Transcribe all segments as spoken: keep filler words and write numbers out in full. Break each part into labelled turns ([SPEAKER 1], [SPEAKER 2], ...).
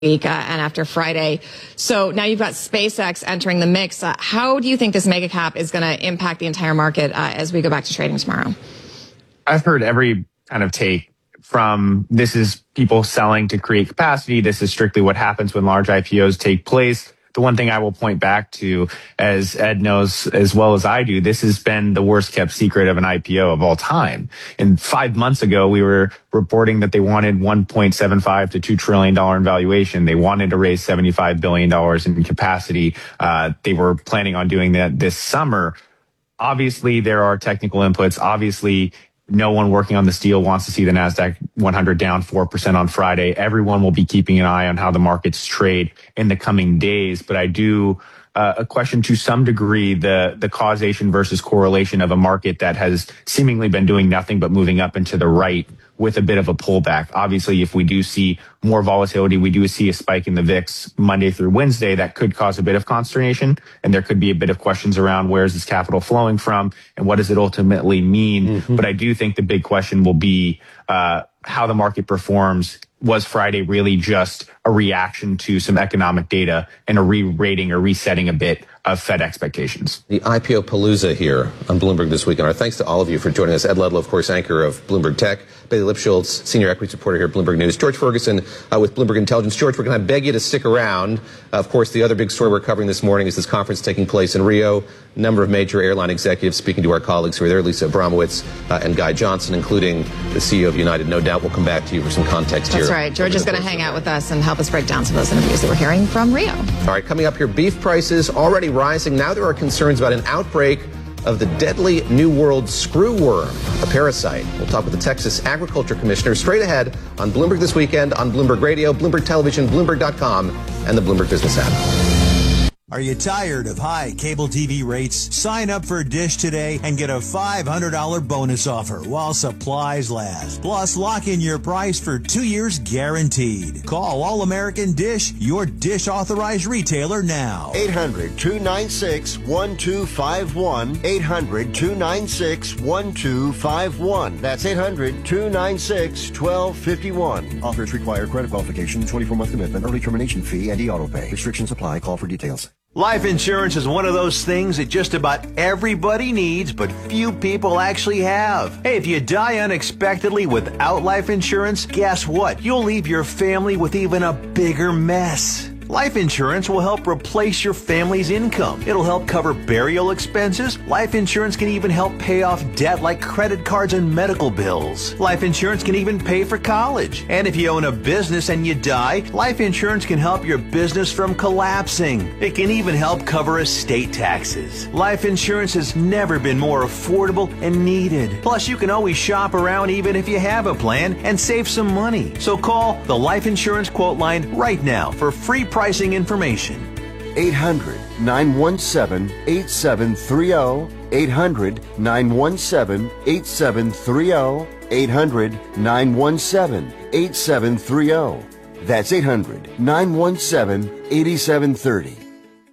[SPEAKER 1] week uh, and after Friday. So now you've got SpaceX entering the mix. Uh, how do you think this mega cap is going to impact the entire market uh, as we go back to trading tomorrow?
[SPEAKER 2] I've heard every kind of take from this is people selling to create capacity. This is strictly what happens when large I P Os take place. The one thing I will point back to, as Ed knows as well as I do, this has been the worst kept secret of an I P O of all time. And five months ago, we were reporting that they wanted one point seven five to two trillion dollars in valuation. They wanted to raise seventy-five billion dollars in capacity. Uh, they were planning on doing that this summer. Obviously, there are technical inputs. Obviously, no one working on this deal wants to see the NASDAQ one hundred down four percent on Friday. Everyone will be keeping an eye on how the markets trade in the coming days. But I do uh, a question to some degree, the, the causation versus correlation of a market that has seemingly been doing nothing but moving up and to the right with a bit of a pullback. Obviously, if we do see more volatility, we do see a spike in the V I X Monday through Wednesday, that could cause a bit of consternation. And there could be a bit of questions around where is this capital flowing from and what does it ultimately mean? Mm-hmm. But I do think the big question will be uh, how the market performs. Was Friday really just a reaction to some economic data and a re-rating or resetting a bit of Fed expectations?
[SPEAKER 3] The I P O Palooza here on Bloomberg this weekend. Our thanks to all of you for joining us. Ed Ludlow, of course, anchor of Bloomberg Tech. Bailey Lipschultz, senior equities reporter here at Bloomberg News. George Ferguson uh, with Bloomberg Intelligence. George, we're going to beg you to stick around. Uh, of course, the other big story we're covering this morning is this conference taking place in Rio. A number of major airline executives speaking to our colleagues who are there, Lisa Abramowitz uh, and Guy Johnson, including the C E O of United. No doubt we'll come back to you for some context here.
[SPEAKER 1] That's right. George is going to hang out with us and help us break down some of those interviews that we're hearing from Rio.
[SPEAKER 3] All right, coming up here, beef prices already rising. Now there are concerns about an outbreak of the deadly New World screwworm, a parasite. We'll talk with the Texas Agriculture Commissioner straight ahead on Bloomberg This Weekend, on Bloomberg Radio, Bloomberg Television, Bloomberg dot com, and the Bloomberg Business app.
[SPEAKER 4] Are you tired of high cable T V rates? Sign up for Dish today and get a five hundred dollars bonus offer while supplies last. Plus, lock in your price for two years guaranteed. Call All American Dish, your Dish authorized retailer now.
[SPEAKER 5] eight hundred, two nine six, one two five one. eight hundred, two nine six, one two five one. That's eight hundred, two nine six, one two five one.
[SPEAKER 6] Offers require credit qualification, twenty-four month commitment, early termination fee, and e-auto pay. Restrictions apply. Call for details.
[SPEAKER 7] Life insurance is one of those things that just about everybody needs, but few people actually have. Hey, if you die unexpectedly without life insurance, guess what? You'll leave your family with even a bigger mess. Life insurance will help replace your family's income. It'll help cover burial expenses. Life insurance can even help pay off debt like credit cards and medical bills. Life insurance can even pay for college. And if you own a business and you die, life insurance can help your business from collapsing. It can even help cover estate taxes. Life insurance has never been more affordable and needed. Plus, you can always shop around even if you have a plan and save some money. So call the Life Insurance Quote Line right now for free pricing information.
[SPEAKER 5] eight hundred, nine one seven, eight seven three zero. eight hundred, nine one seven, eight seven three zero. eight hundred, nine one seven, eight seven three zero. That's eight hundred, nine one seven, eight seven three zero.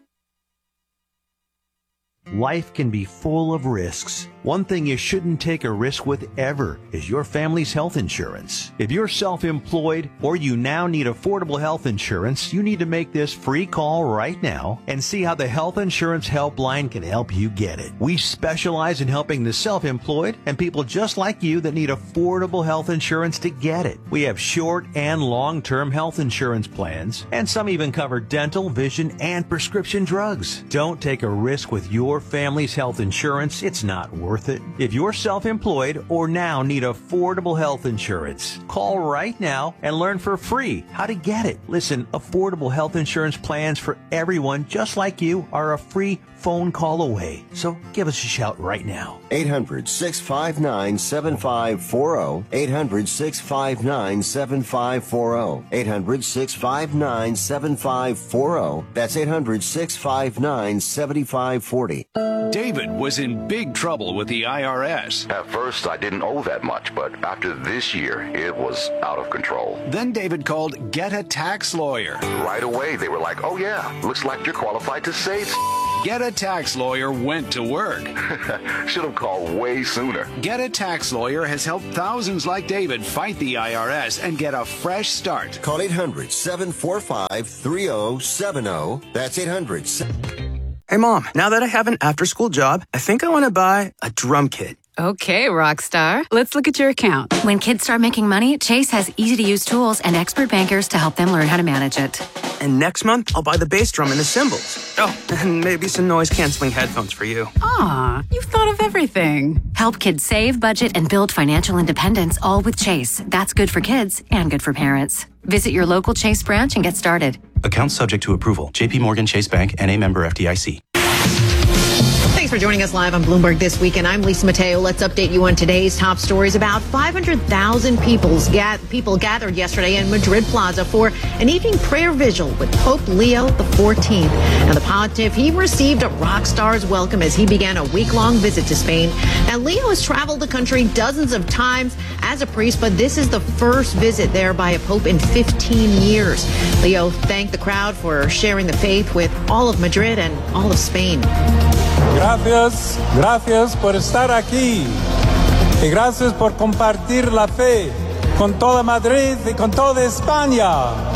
[SPEAKER 7] Life can be full of risks. One thing you shouldn't take a risk with ever is your family's health insurance. If you're self-employed or you now need affordable health insurance, you need to make this free call right now and see how the Health Insurance Helpline can help you get it. We specialize in helping the self-employed and people just like you that need affordable health insurance to get it. We have short and long-term health insurance plans, and some even cover dental, vision, and prescription drugs. Don't take a risk with your family's health insurance. It's not worth it. If you're self-employed or now need affordable health insurance, call right now and learn for free how to get it. Listen, affordable health insurance plans for everyone just like you are a free phone call away. So give us a shout right now.
[SPEAKER 5] eight hundred, six five nine, seven five four zero. eight hundred, six five nine, seven five four zero. eight hundred, six five nine, seven five four zero. That's eight hundred, six five nine, seven five four zero.
[SPEAKER 8] David was in big trouble with the I R S.
[SPEAKER 9] At first, I didn't owe that much, but after this year, it was out of control.
[SPEAKER 8] Then David called Get a Tax Lawyer.
[SPEAKER 9] Right away, they were like, oh yeah, looks like you're qualified to save.
[SPEAKER 8] Get a Tax Lawyer went to work.
[SPEAKER 9] Should have called way sooner.
[SPEAKER 8] Get a Tax Lawyer has helped thousands like David fight the I R S and get a fresh start.
[SPEAKER 5] Call eight hundred, seven four five, three zero seven zero. That's eight hundred.
[SPEAKER 10] Hey, Mom, now that I have an after-school job, I think I want to buy a drum kit.
[SPEAKER 11] Okay, Rockstar. Let's look at your account.
[SPEAKER 12] When kids start making money, Chase has easy-to-use tools and expert bankers to help them learn how to manage it.
[SPEAKER 10] And next month, I'll buy the bass drum and the cymbals. Oh, and maybe some noise-canceling headphones for you.
[SPEAKER 11] Aw, you've thought of everything.
[SPEAKER 12] Help kids save, budget, and build financial independence, all with Chase. That's good for kids and good for parents. Visit your local Chase branch and get started.
[SPEAKER 13] Account subject to approval. J P Morgan Chase Bank, N A member F D I C.
[SPEAKER 14] Thanks for joining us live on Bloomberg This Week, and I'm Lisa Mateo. Let's update you on today's top stories. About five hundred thousand people's ga- people gathered yesterday in Madrid Plaza for an evening prayer vigil with Pope Leo the fourteenth. Now, the pontiff, he received a rock star's welcome as he began a week-long visit to Spain. Now, Leo has traveled the country dozens of times as a priest, but this is the first visit there by a pope in fifteen years. Leo thanked the crowd for sharing the faith with all of Madrid and all of Spain.
[SPEAKER 15] Gracias, gracias por estar aquí y gracias por compartir la fe con toda Madrid y con toda España.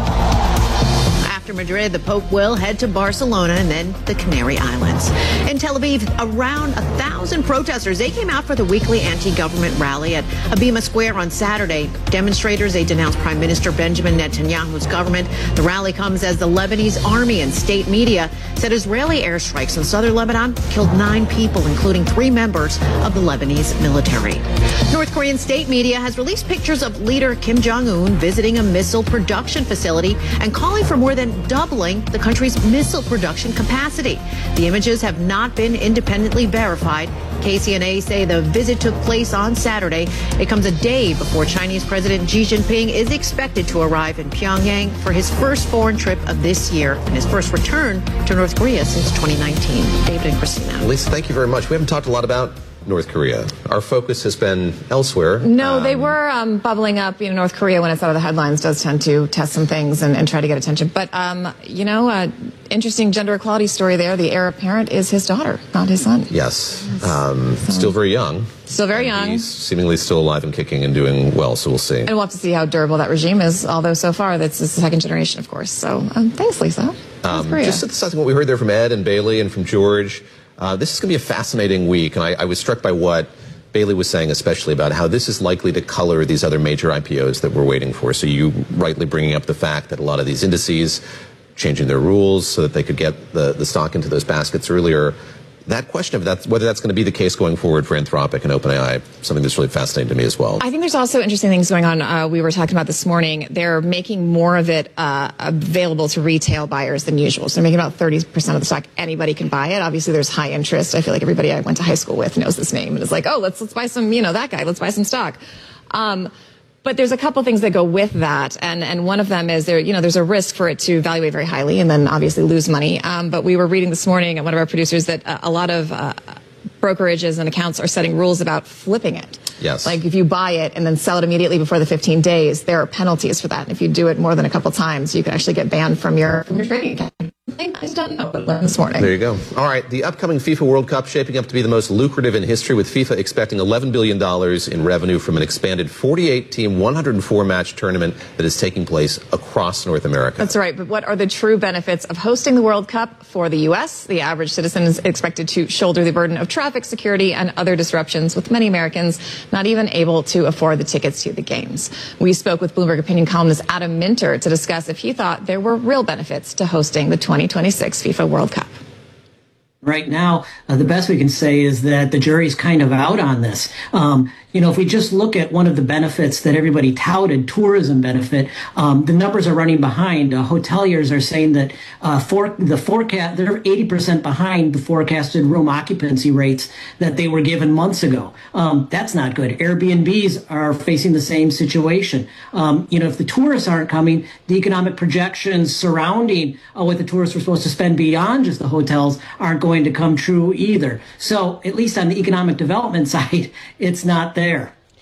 [SPEAKER 14] After Madrid, the Pope will head to Barcelona and then the Canary Islands. In Tel Aviv, around a thousand protesters, they came out for the weekly anti-government rally at Habima Square on Saturday. Demonstrators, they denounced Prime Minister Benjamin Netanyahu's government. The rally comes as the Lebanese army and state media said Israeli airstrikes in southern Lebanon killed nine people, including three members of the Lebanese military. North Korean state media has released pictures of leader Kim Jong-un visiting a missile production facility and calling for more than doubling the country's missile production capacity. The images have not been independently verified. K C N A say the visit took place on Saturday. It comes a day before Chinese President Xi Jinping is expected to arrive in Pyongyang for his first foreign trip of this year and his first return to North Korea since twenty nineteen. David and Christina.
[SPEAKER 3] Lisa, thank you very much. We haven't talked a lot about North Korea. Our focus has been elsewhere.
[SPEAKER 1] No,
[SPEAKER 3] um,
[SPEAKER 1] they were um, bubbling up. You know, North Korea, when it's out of the headlines, does tend to test some things and, and try to get attention. But, um, you know, uh, interesting gender equality story there. The heir apparent is his daughter, not his son.
[SPEAKER 3] Yes. Um, so, still very young.
[SPEAKER 1] Still very young.
[SPEAKER 3] He's seemingly still alive and kicking and doing well, so we'll see.
[SPEAKER 1] And we'll have to see how durable that regime is, although so far that's the second generation, of course. So um, thanks, Lisa.
[SPEAKER 3] Um, just synthesizing what we heard there from Ed and Bailey and from George, uh, this is going to be a fascinating week, and I, I was struck by what Bailey was saying, especially about how this is likely to color these other major I P Os that we're waiting for. So you rightly bringing up the fact that a lot of these indices changing their rules so that they could get the, the stock into those baskets earlier. That question of that, whether that's going to be the case going forward for Anthropic and OpenAI, something that's really fascinating to me as well.
[SPEAKER 1] I think there's also interesting things going on. Uh, we were talking about this morning. They're making more of it uh, available to retail buyers than usual. So they're making about thirty percent of the stock. Anybody can buy it. Obviously, there's high interest. I feel like everybody I went to high school with knows this name and is like, oh, let's let's buy some, you know, that guy. Let's buy some stock. Um, But there's a couple things that go with that, and and one of them is there. You know, there's a risk for it to evaluate very highly and then obviously lose money. Um, but we were reading this morning at one of our producers that uh, a lot of uh, brokerages and accounts are setting rules about flipping it.
[SPEAKER 3] Yes.
[SPEAKER 1] Like if you buy it and then sell it immediately before the fifteen days, there are penalties for that. And if you do it more than a couple times, you can actually get banned from your from your trading account. I just don't know, but learned this morning.
[SPEAKER 3] There you go. All right, the upcoming FIFA World Cup shaping up to be the most lucrative in history, with FIFA expecting eleven billion dollars in revenue from an expanded forty-eight team, one hundred four match tournament that is taking place across North America.
[SPEAKER 1] That's right. But what are the true benefits of hosting the World Cup for the U S? The average citizen is expected to shoulder the burden of traffic, security, and other disruptions, with many Americans not even able to afford the tickets to the games. We spoke with Bloomberg opinion columnist Adam Minter to discuss if he thought there were real benefits to hosting the twenty twenty-six FIFA World Cup.
[SPEAKER 16] Right now, uh, the best we can say is that the jury's kind of out on this. Um, you know, if we just look at one of the benefits that everybody touted, tourism benefit, um, the numbers are running behind. Uh, hoteliers are saying that uh, for the forecast, they're eighty percent behind the forecasted room occupancy rates that they were given months ago. Um, that's not good. Airbnbs are facing the same situation. Um, you know, if the tourists aren't coming, the economic projections surrounding uh, what the tourists were supposed to spend beyond just the hotels aren't going to come true either. So at least on the economic development side, it's not there.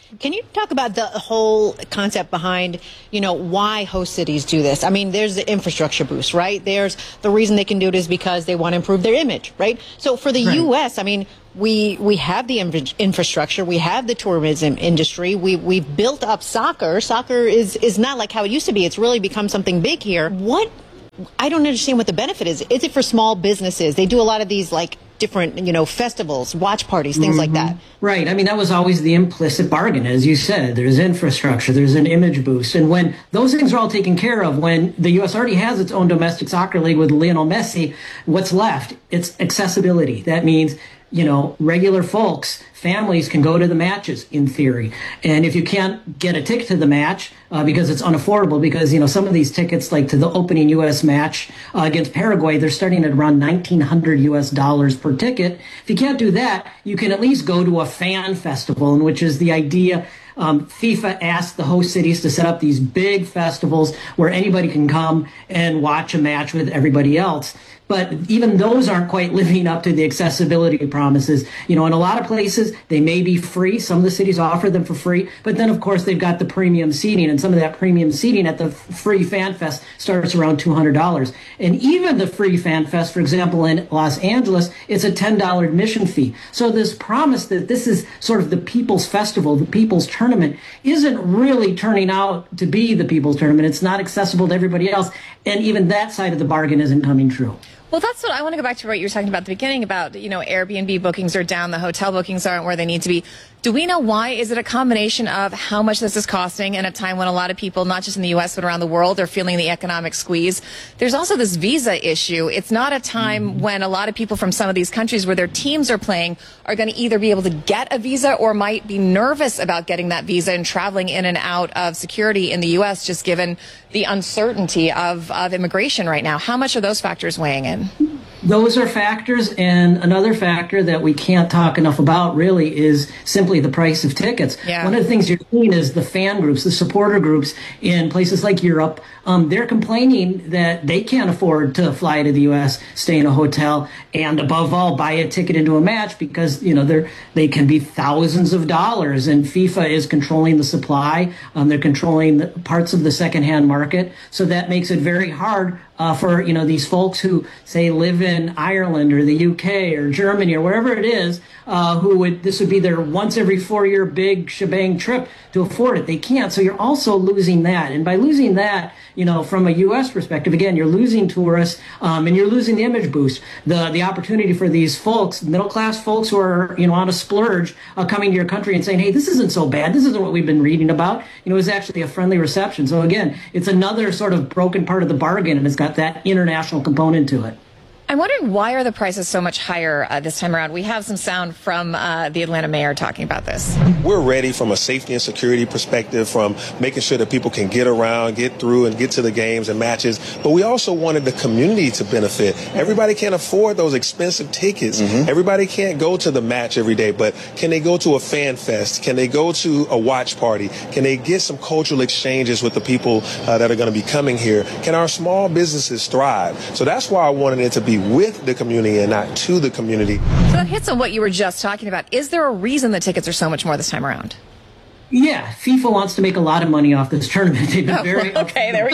[SPEAKER 14] Can you talk about the whole concept behind, you know, why host cities do this? I mean, there's the infrastructure boost, right? There's the reason they can do it is because they want to improve their image, right? So for the right. U S, I mean, we we have the infrastructure, we have the tourism industry, we we've built up soccer. Soccer is is not like how it used to be. It's really become something big here. What I don't understand what the benefit is. Is it for small businesses? They do a lot of these like different, you know, festivals, watch parties, things mm-hmm. like that.
[SPEAKER 16] Right. I mean, that was always the implicit bargain, as you said. There's infrastructure, there's an image boost. And when those things are all taken care of, when the U S already has its own domestic soccer league with Lionel Messi, what's left? It's accessibility. That means, you know, regular folks, families can go to the matches in theory. And if you can't get a ticket to the match uh, because it's unaffordable, because, you know, some of these tickets, like to the opening U S match uh, against Paraguay, they're starting at around nineteen hundred U S dollars per ticket. If you can't do that, you can at least go to a fan festival, in which is the idea. Um, FIFA asked the host cities to set up these big festivals where anybody can come and watch a match with everybody else. But even those aren't quite living up to the accessibility promises. You know, in a lot of places, they may be free. Some of the cities offer them for free. But then, of course, they've got the premium seating. And some of that premium seating at the free Fan Fest starts around two hundred dollars. And even the free Fan Fest, for example, in Los Angeles, it's a ten dollars admission fee. So this promise that this is sort of the people's festival, the people's tournament, isn't really turning out to be the people's tournament. It's not accessible to everybody else. And even that side of the bargain isn't coming true.
[SPEAKER 1] Well, that's what I want to go back to what you were talking about at the beginning about, you know, Airbnb bookings are down, the hotel bookings aren't where they need to be. Do we know why? Is it a combination of how much this is costing in a time when a lot of people, not just in the U S, but around the world, are feeling the economic squeeze? There's also this visa issue. It's not a time when a lot of people from some of these countries where their teams are playing are going to either be able to get a visa or might be nervous about getting that visa and traveling in and out of security in the U S, just given the uncertainty of, of immigration right now. How much are those factors weighing in?
[SPEAKER 16] Those are factors, and another factor that we can't talk enough about really is simply the price of tickets. Yeah. One of the things you're seeing is the fan groups, the supporter groups in places like Europe, um, they're complaining that they can't afford to fly to the U S, stay in a hotel, and above all, buy a ticket into a match because, you know, they're, they can be thousands of dollars, and FIFA is controlling the supply. Um, they're controlling the parts of the secondhand market, so that makes it very hard Uh, for, you know, these folks who, say, live in Ireland or the U K or Germany or wherever it is, uh, who would, this would be their once every four year big shebang trip to afford it. They can't. So you're also losing that. And by losing that, you know, from a U S perspective, again, you're losing tourists um, and you're losing the image boost, the the opportunity for these folks, middle class folks who are, you know, on a splurge, uh, coming to your country and saying, hey, this isn't so bad. This isn't what we've been reading about. You know, it's actually a friendly reception. So again, it's another sort of broken part of the bargain, and it's got that international component to it.
[SPEAKER 1] I'm wondering, why are the prices so much higher uh, this time around? We have some sound from uh, the Atlanta mayor talking about this.
[SPEAKER 17] We're ready from a safety and security perspective, from making sure that people can get around, get through, and get to the games and matches. But we also wanted the community to benefit. Everybody can't afford those expensive tickets. Mm-hmm. Everybody can't go to the match every day, but can they go to a fan fest? Can they go to a watch party? Can they get some cultural exchanges with the people uh, that are going to be coming here? Can our small businesses thrive? So that's why I wanted it to be with the community and not to the community.
[SPEAKER 1] So that hits on what you were just talking about. Is there a reason the tickets are so much more this time around?
[SPEAKER 16] Yeah, FIFA wants to make a lot of money off this tournament. They've been
[SPEAKER 1] oh,
[SPEAKER 16] very
[SPEAKER 1] okay. There we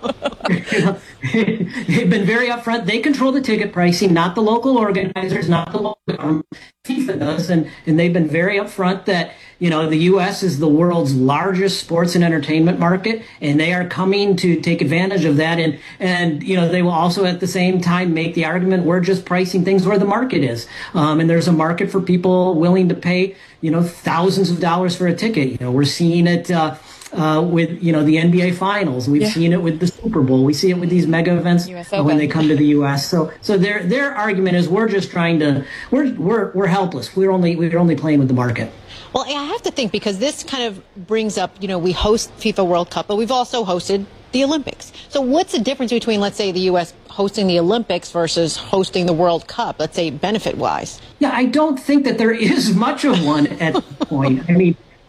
[SPEAKER 1] go.
[SPEAKER 16] They've been very upfront. They control the ticket pricing, not the local organizers, not the local government. FIFA does, and and they've been very upfront that, you know, the U S is the world's largest sports and entertainment market, and they are coming to take advantage of that. And and you know, they will also at the same time make the argument we're just pricing things where the market is, um, and there's a market for people willing to pay, you know, thousands of dollars for a ticket. You know, we're seeing it uh, uh, with, you know, the N B A Finals. We've yeah. seen it with the Super Bowl. We see it with these mega events uh, when they come to the U S. So, so their their argument is we're just trying to we're we're we're helpless. We're only we're only playing with the market.
[SPEAKER 14] Well, I have to think, because this kind of brings up, you know, we host FIFA World Cup, but we've also hosted the Olympics. So what's the difference between, let's say, the U S hosting the Olympics versus hosting the World Cup, let's say benefit-wise?
[SPEAKER 16] Yeah, I don't think that there is much of one at this point. I mean,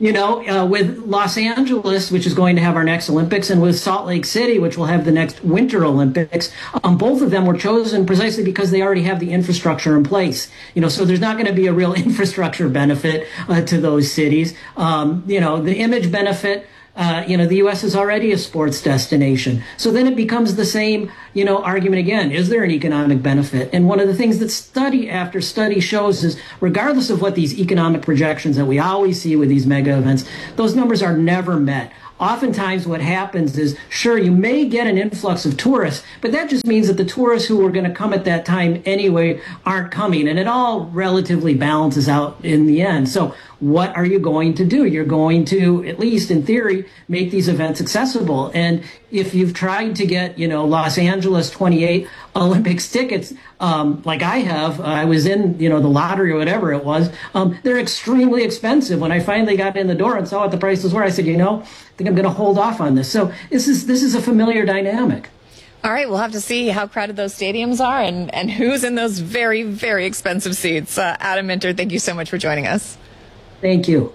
[SPEAKER 16] you know, uh, with Los Angeles, which is going to have our next Olympics, and with Salt Lake City, which will have the next Winter Olympics, um, both of them were chosen precisely because they already have the infrastructure in place. You know, so there's not going to be a real infrastructure benefit uh, to those cities. Um, you know, the image benefit. Uh, you know, the U S is already a sports destination. So then it becomes the same, you know, argument again. Is there an economic benefit? And one of the things that study after study shows is regardless of what these economic projections that we always see with these mega events, those numbers are never met. Oftentimes what happens is, sure, you may get an influx of tourists, but that just means that the tourists who were going to come at that time anyway aren't coming, and it all relatively balances out in the end. So what are you going to do? You're going to, at least in theory, make these events accessible. And if you've tried to get, you know, Los Angeles twenty-eight Olympics tickets, um, like I have, uh, I was in, you know, the lottery or whatever it was, um, they're extremely expensive. When I finally got in the door and saw what the prices were, I said, you know, I think I'm going to hold off on this. So this is this is a familiar dynamic.
[SPEAKER 1] All right, we'll have to see how crowded those stadiums are and, and who's in those very, very expensive seats. Uh, Adam Minter, thank you so much for joining us.
[SPEAKER 16] Thank you.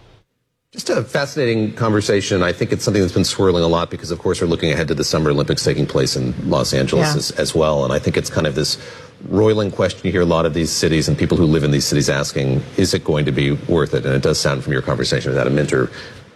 [SPEAKER 3] Just a fascinating conversation. I think it's something that's been swirling a lot because, of course, we're looking ahead to the Summer Olympics taking place in Los Angeles
[SPEAKER 1] Yeah.
[SPEAKER 3] as, as well. And I think it's kind of this roiling question you hear a lot of these cities and people who live in these cities asking, is it going to be worth it? And it does sound from your conversation with Adam Minter,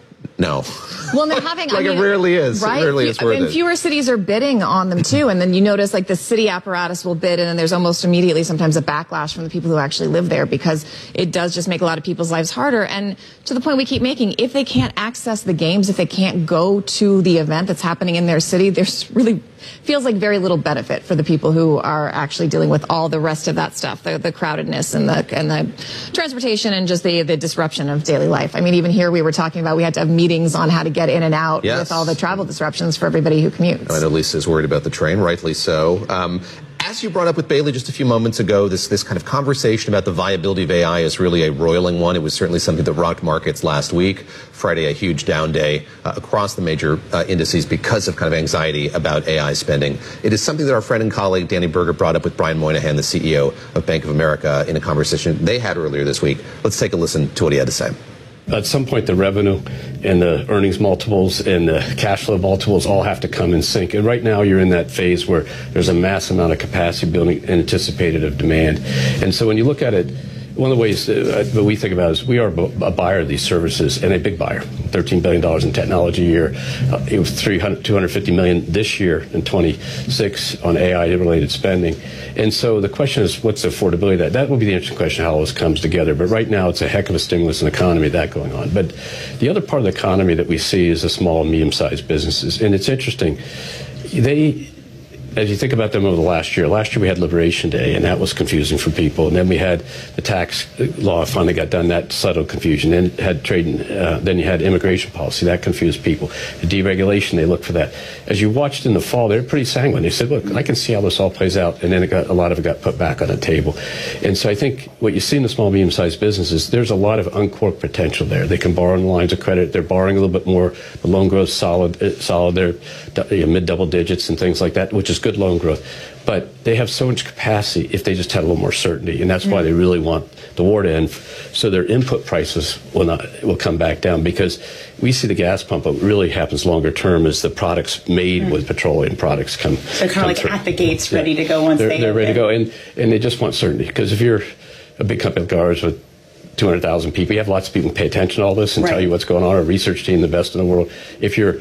[SPEAKER 3] no.
[SPEAKER 1] Well, and they're having,
[SPEAKER 3] Like
[SPEAKER 1] I
[SPEAKER 3] it
[SPEAKER 1] mean,
[SPEAKER 3] rarely is. It
[SPEAKER 1] right?
[SPEAKER 3] rarely is worth
[SPEAKER 1] and
[SPEAKER 3] it.
[SPEAKER 1] fewer cities are bidding on them too. And then you notice like the city apparatus will bid, and then there's almost immediately sometimes a backlash from the people who actually live there because it does just make a lot of people's lives harder. And to the point we keep making, if they can't access the games, if they can't go to the event that's happening in their city, there's really feels like very little benefit for the people who are actually dealing with all the rest of that stuff, the, the crowdedness and the and the transportation and just the the disruption of daily life. I mean, even here we were talking about we had to have meetings on how to get in and out
[SPEAKER 3] Yes.
[SPEAKER 1] with all the travel disruptions for everybody who commutes.
[SPEAKER 3] I know Lisa is worried about the train, rightly so. Um, as you brought up with Bailey just a few moments ago, this this kind of conversation about the viability of A I is really a roiling one. It was certainly something that rocked markets last week. Friday, a huge down day uh, across the major uh, indices because of kind of anxiety about A I spending. It is something that our friend and colleague Danny Berger brought up with Brian Moynihan, the C E O of Bank of America, in a conversation they had earlier this week. Let's take a listen to what he had to say.
[SPEAKER 18] At some point, the revenue and the earnings multiples and the cash flow multiples all have to come in sync. And right now, you're in that phase where there's a mass amount of capacity building anticipated of demand. And so when you look at it, one of the ways that we think about is we are a buyer of these services, and a big buyer. thirteen billion dollars in technology a year. Uh, it was three hundred, two hundred fifty million dollars this year in twenty-six on A I-related spending. And so the question is, what's the affordability of that? That will be the interesting question, how all this comes together. But right now, it's a heck of a stimulus in the economy, that going on. But the other part of the economy that we see is the small and medium-sized businesses. And it's interesting. They... As you think about them over the last year, last year we had Liberation Day, and that was confusing for people. And then we had the tax law finally got done, that settled confusion. Then had trade, uh, then you had immigration policy, that confused people. The deregulation, they looked for that. As you watched in the fall, they were pretty sanguine. They said, look, I can see how this all plays out. And then it got, a lot of it got put back on the table. And so I think what you see in the small, medium-sized businesses, there's a lot of uncorked potential there. They can borrow on lines of credit. They're borrowing a little bit more. The loan growth is solid, uh, solid. They're you know, mid-double digits and things like that, which is good loan growth. But they have so much capacity if they just had a little more certainty, and that's why they really want the war to end, so their input prices will not will come back down, because we see the gas pump. What really happens longer term is the products made mm. with petroleum products come.
[SPEAKER 19] So kind of like
[SPEAKER 18] through.
[SPEAKER 19] at the gates, yeah. ready to go once
[SPEAKER 18] they're,
[SPEAKER 19] they
[SPEAKER 18] they're ready
[SPEAKER 19] open.
[SPEAKER 18] to go, and and they just want certainty, because if you're a big company like ours with two hundred thousand people, you have lots of people who pay attention to all this and right. tell you what's going on. Our research team, the best in the world. If you're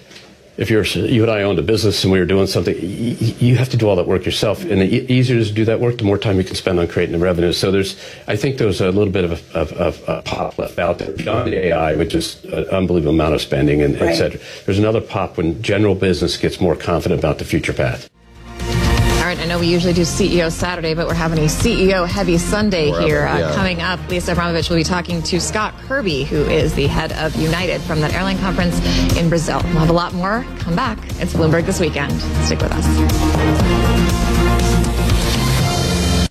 [SPEAKER 18] If you're, you and I owned a business and we were doing something, you have to do all that work yourself. And the easier it is to do that work, the more time you can spend on creating the revenue. So there's, I think there's a little bit of a, of, of a pop left out there beyond the A I, which is an unbelievable amount of spending, and right. et cetera. There's another pop when general business gets more confident about the future path.
[SPEAKER 1] All right, I know we usually do C E O Saturday, but we're having a C E O heavy Sunday Forever, here. Uh, yeah. Coming up, Lisa Abramovich will be talking to Scott Kirby, who is the head of United from that airline conference in Brazil. We'll have a lot more. Come back. It's Bloomberg This Weekend. Stick with us.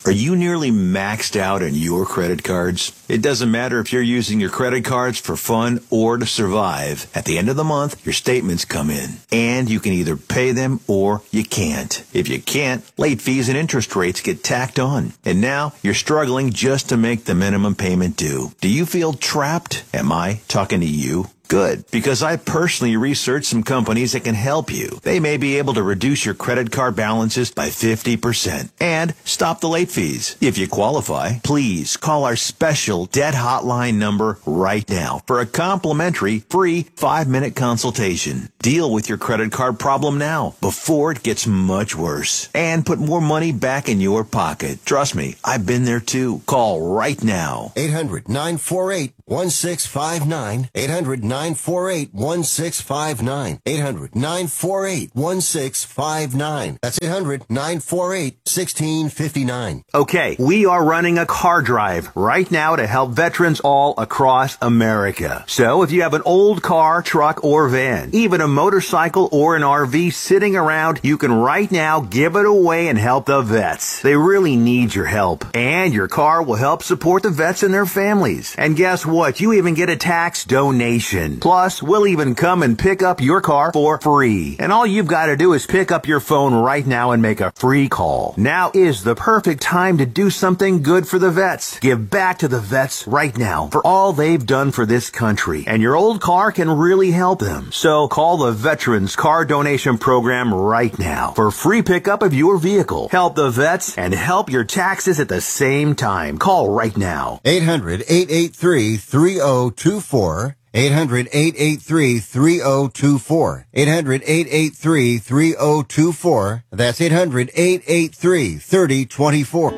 [SPEAKER 4] Are you nearly maxed out on your credit cards? It doesn't matter if you're using your credit cards for fun or to survive. At the end of the month, your statements come in, and you can either pay them or you can't. If you can't, late fees and interest rates get tacked on. And now you're struggling just to make the minimum payment due. Do you feel trapped? Am I talking to you? Good, because I personally researched some companies that can help you. They may be able to reduce your credit card balances by fifty percent and stop the late fees. If you qualify, please call our special debt hotline number right now for a complimentary free five-minute consultation. Deal with your credit card problem now before it gets much worse and put more money back in your pocket. Trust me, I've been there too. Call right now.
[SPEAKER 6] eight hundred nine four eight one six five nine. eight hundred nine four eight one six five nine. eight hundred nine four eight one six five nine. That's eight hundred nine four eight one six five nine.
[SPEAKER 7] Okay, we are running a car drive right now to help veterans all across America. So if you have an old car, truck, or van, even a motorcycle or an R V sitting around, you can right now give it away and help the vets. They really need your help. And your car will help support the vets and their families. And guess what? You even get a tax donation. Plus, we'll even come and pick up your car for free. And all you've got to do is pick up your phone right now and make a free call. Now is the perfect time to do something good for the vets. Give back to the vets right now for all they've done for this country. And your old car can really help them. So call the Veterans Car Donation Program right now for free pickup of your vehicle. Help the vets and help your taxes at the same time. Call right now.
[SPEAKER 6] eight hundred eight eight three three oh two four. eight hundred eight eight three three oh two four. eight hundred eight eight three three oh two four. That's eight hundred eight eight three three oh two four.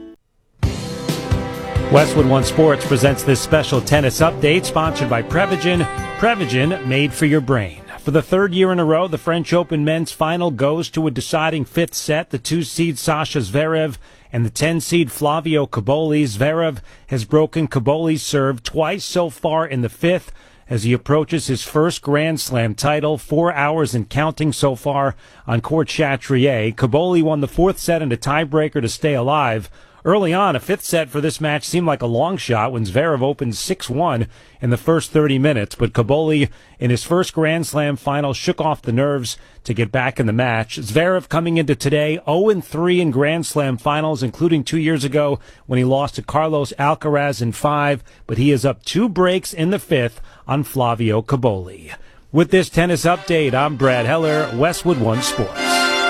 [SPEAKER 19] Westwood One Sports presents this special tennis update sponsored by Prevagen. Prevagen, made for your brain. For the third year in a row, the French Open men's final goes to a deciding fifth set. The two-seed Sasha Zverev and the ten-seed Flavio Cobolli. Zverev has broken Cobolli's serve twice so far in the fifth as he approaches his first Grand Slam title, four hours and counting so far on Court Chatrier. Cobolli won the fourth set in a tiebreaker to stay alive. Early on, a fifth set for this match seemed like a long shot when Zverev opened six one in the first thirty minutes, but Cobolli, in his first Grand Slam final, shook off the nerves to get back in the match. Zverev coming into today oh and three in Grand Slam finals, including two years ago when he lost to Carlos Alcaraz in five, but he is up two breaks in the fifth on Flavio Cobolli. With this tennis update, I'm Brad Heller, Westwood One Sports.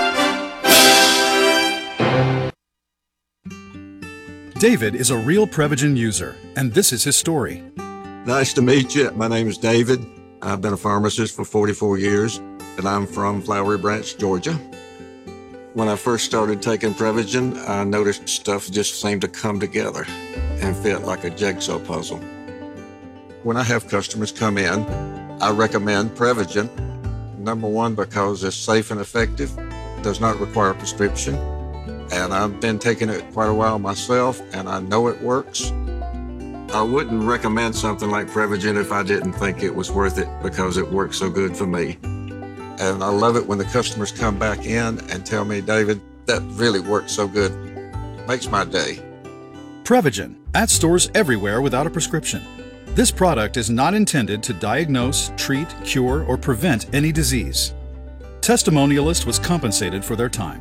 [SPEAKER 20] David is a real Prevagen user, and this is his story.
[SPEAKER 21] Nice to meet you. My name is David. I've been a pharmacist for forty-four years, and I'm from Flowery Branch, Georgia. When I first started taking Prevagen, I noticed stuff just seemed to come together and fit like a jigsaw puzzle. When I have customers come in, I recommend Prevagen. Number one, because it's safe and effective, does not require a prescription. And I've been taking it quite a while myself, and I know it works. I wouldn't recommend something like Prevagen if I didn't think it was worth it because it works so good for me. And I love it when the customers come back in and tell me, David, that really works so good. Makes my day.
[SPEAKER 20] Prevagen, at stores everywhere without a prescription. This product is not intended to diagnose, treat, cure, or prevent any disease. Testimonialist was compensated for their time.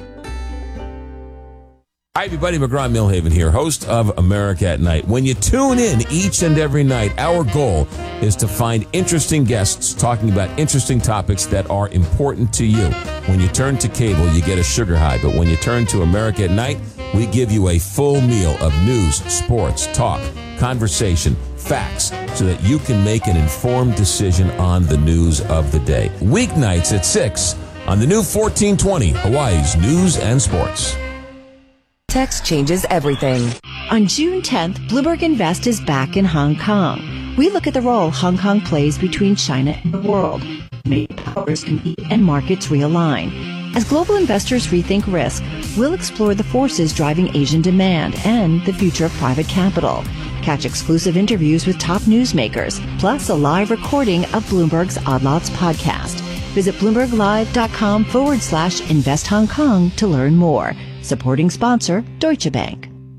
[SPEAKER 22] Hi, everybody. McGraw Millhaven here, host of America at Night. When you tune in each and every night, our goal is to find interesting guests talking about interesting topics that are important to you. When you turn to cable, you get a sugar high. But when you turn to America at Night, we give you a full meal of news, sports, talk, conversation, facts, so that you can make an informed decision on the news of the day. Weeknights at six on the new fourteen twenty, Hawaii's News and Sports.
[SPEAKER 23] Text changes everything. On June tenth, Bloomberg Invest is back in Hong Kong. We look at the role Hong Kong plays between China and the world. Major powers compete and markets realign. As global investors rethink risk, we'll explore the forces driving Asian demand and the future of private capital. Catch exclusive interviews with top newsmakers, plus a live recording of Bloomberg's Odd Lots podcast. Visit bloomberglive.com forward slash invest Hong Kong to learn more. Supporting sponsor, Deutsche Bank.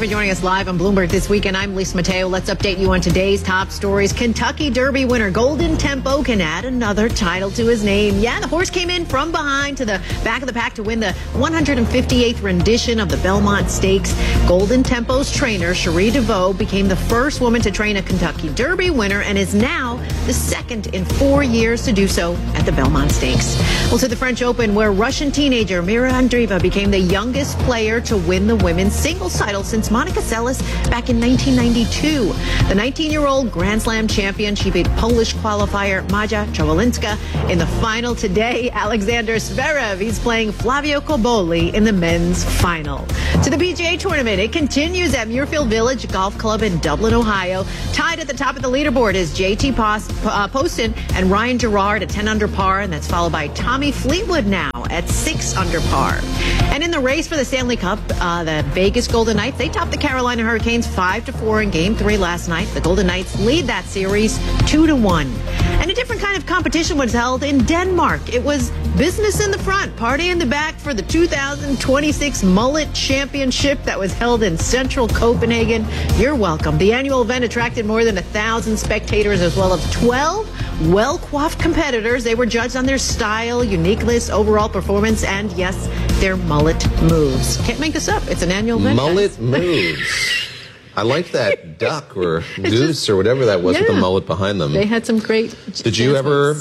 [SPEAKER 14] you for joining us live on Bloomberg This Weekend. I'm Lisa Mateo. Let's update you on today's top stories. Kentucky Derby winner Golden Tempo can add another title to his name. Yeah, the horse came in from behind to the back of the pack to win the one hundred fifty-eighth rendition of the Belmont Stakes. Golden Tempo's trainer, Cherie DeVoe, became the first woman to train a Kentucky Derby winner and is now the second in four years to do so at the Belmont Stakes. Well, to the French Open, where Russian teenager Mira Andreeva became the youngest player to win the women's singles title since Monica Seles back in nineteen ninety-two. The nineteen-year-old Grand Slam champion, she beat Polish qualifier Maja Trawolinska in the final today. Alexander Zverev, he's playing Flavio Cobolli in the men's final. To the P G A Tournament, it continues at Muirfield Village Golf Club in Dublin, Ohio. Tied at the top of the leaderboard is J T Post, uh, Poston and Ryan Gerard at ten under par, and that's followed by Tommy Fleetwood now at six under par. And in the race for the Stanley Cup, uh, the Vegas Golden Knights, they topped the Carolina Hurricanes five to four in Game three last night. The Golden Knights lead that series two to one. And a different kind of competition was held in Denmark. It was business in the front, party in the back for the two thousand twenty-six Mullet Championship that was held in central Copenhagen. You're welcome. The annual event attracted more than a thousand spectators as well as twelve well-coiffed competitors. They were judged on their style, uniqueness, overall performance, and yes, their mullet moves. Can't make this up. It's an annual event.
[SPEAKER 3] Mullet moves. I like that duck or goose or whatever that was
[SPEAKER 14] yeah.
[SPEAKER 3] with the mullet behind them.
[SPEAKER 14] They had some great.
[SPEAKER 3] Did you ever,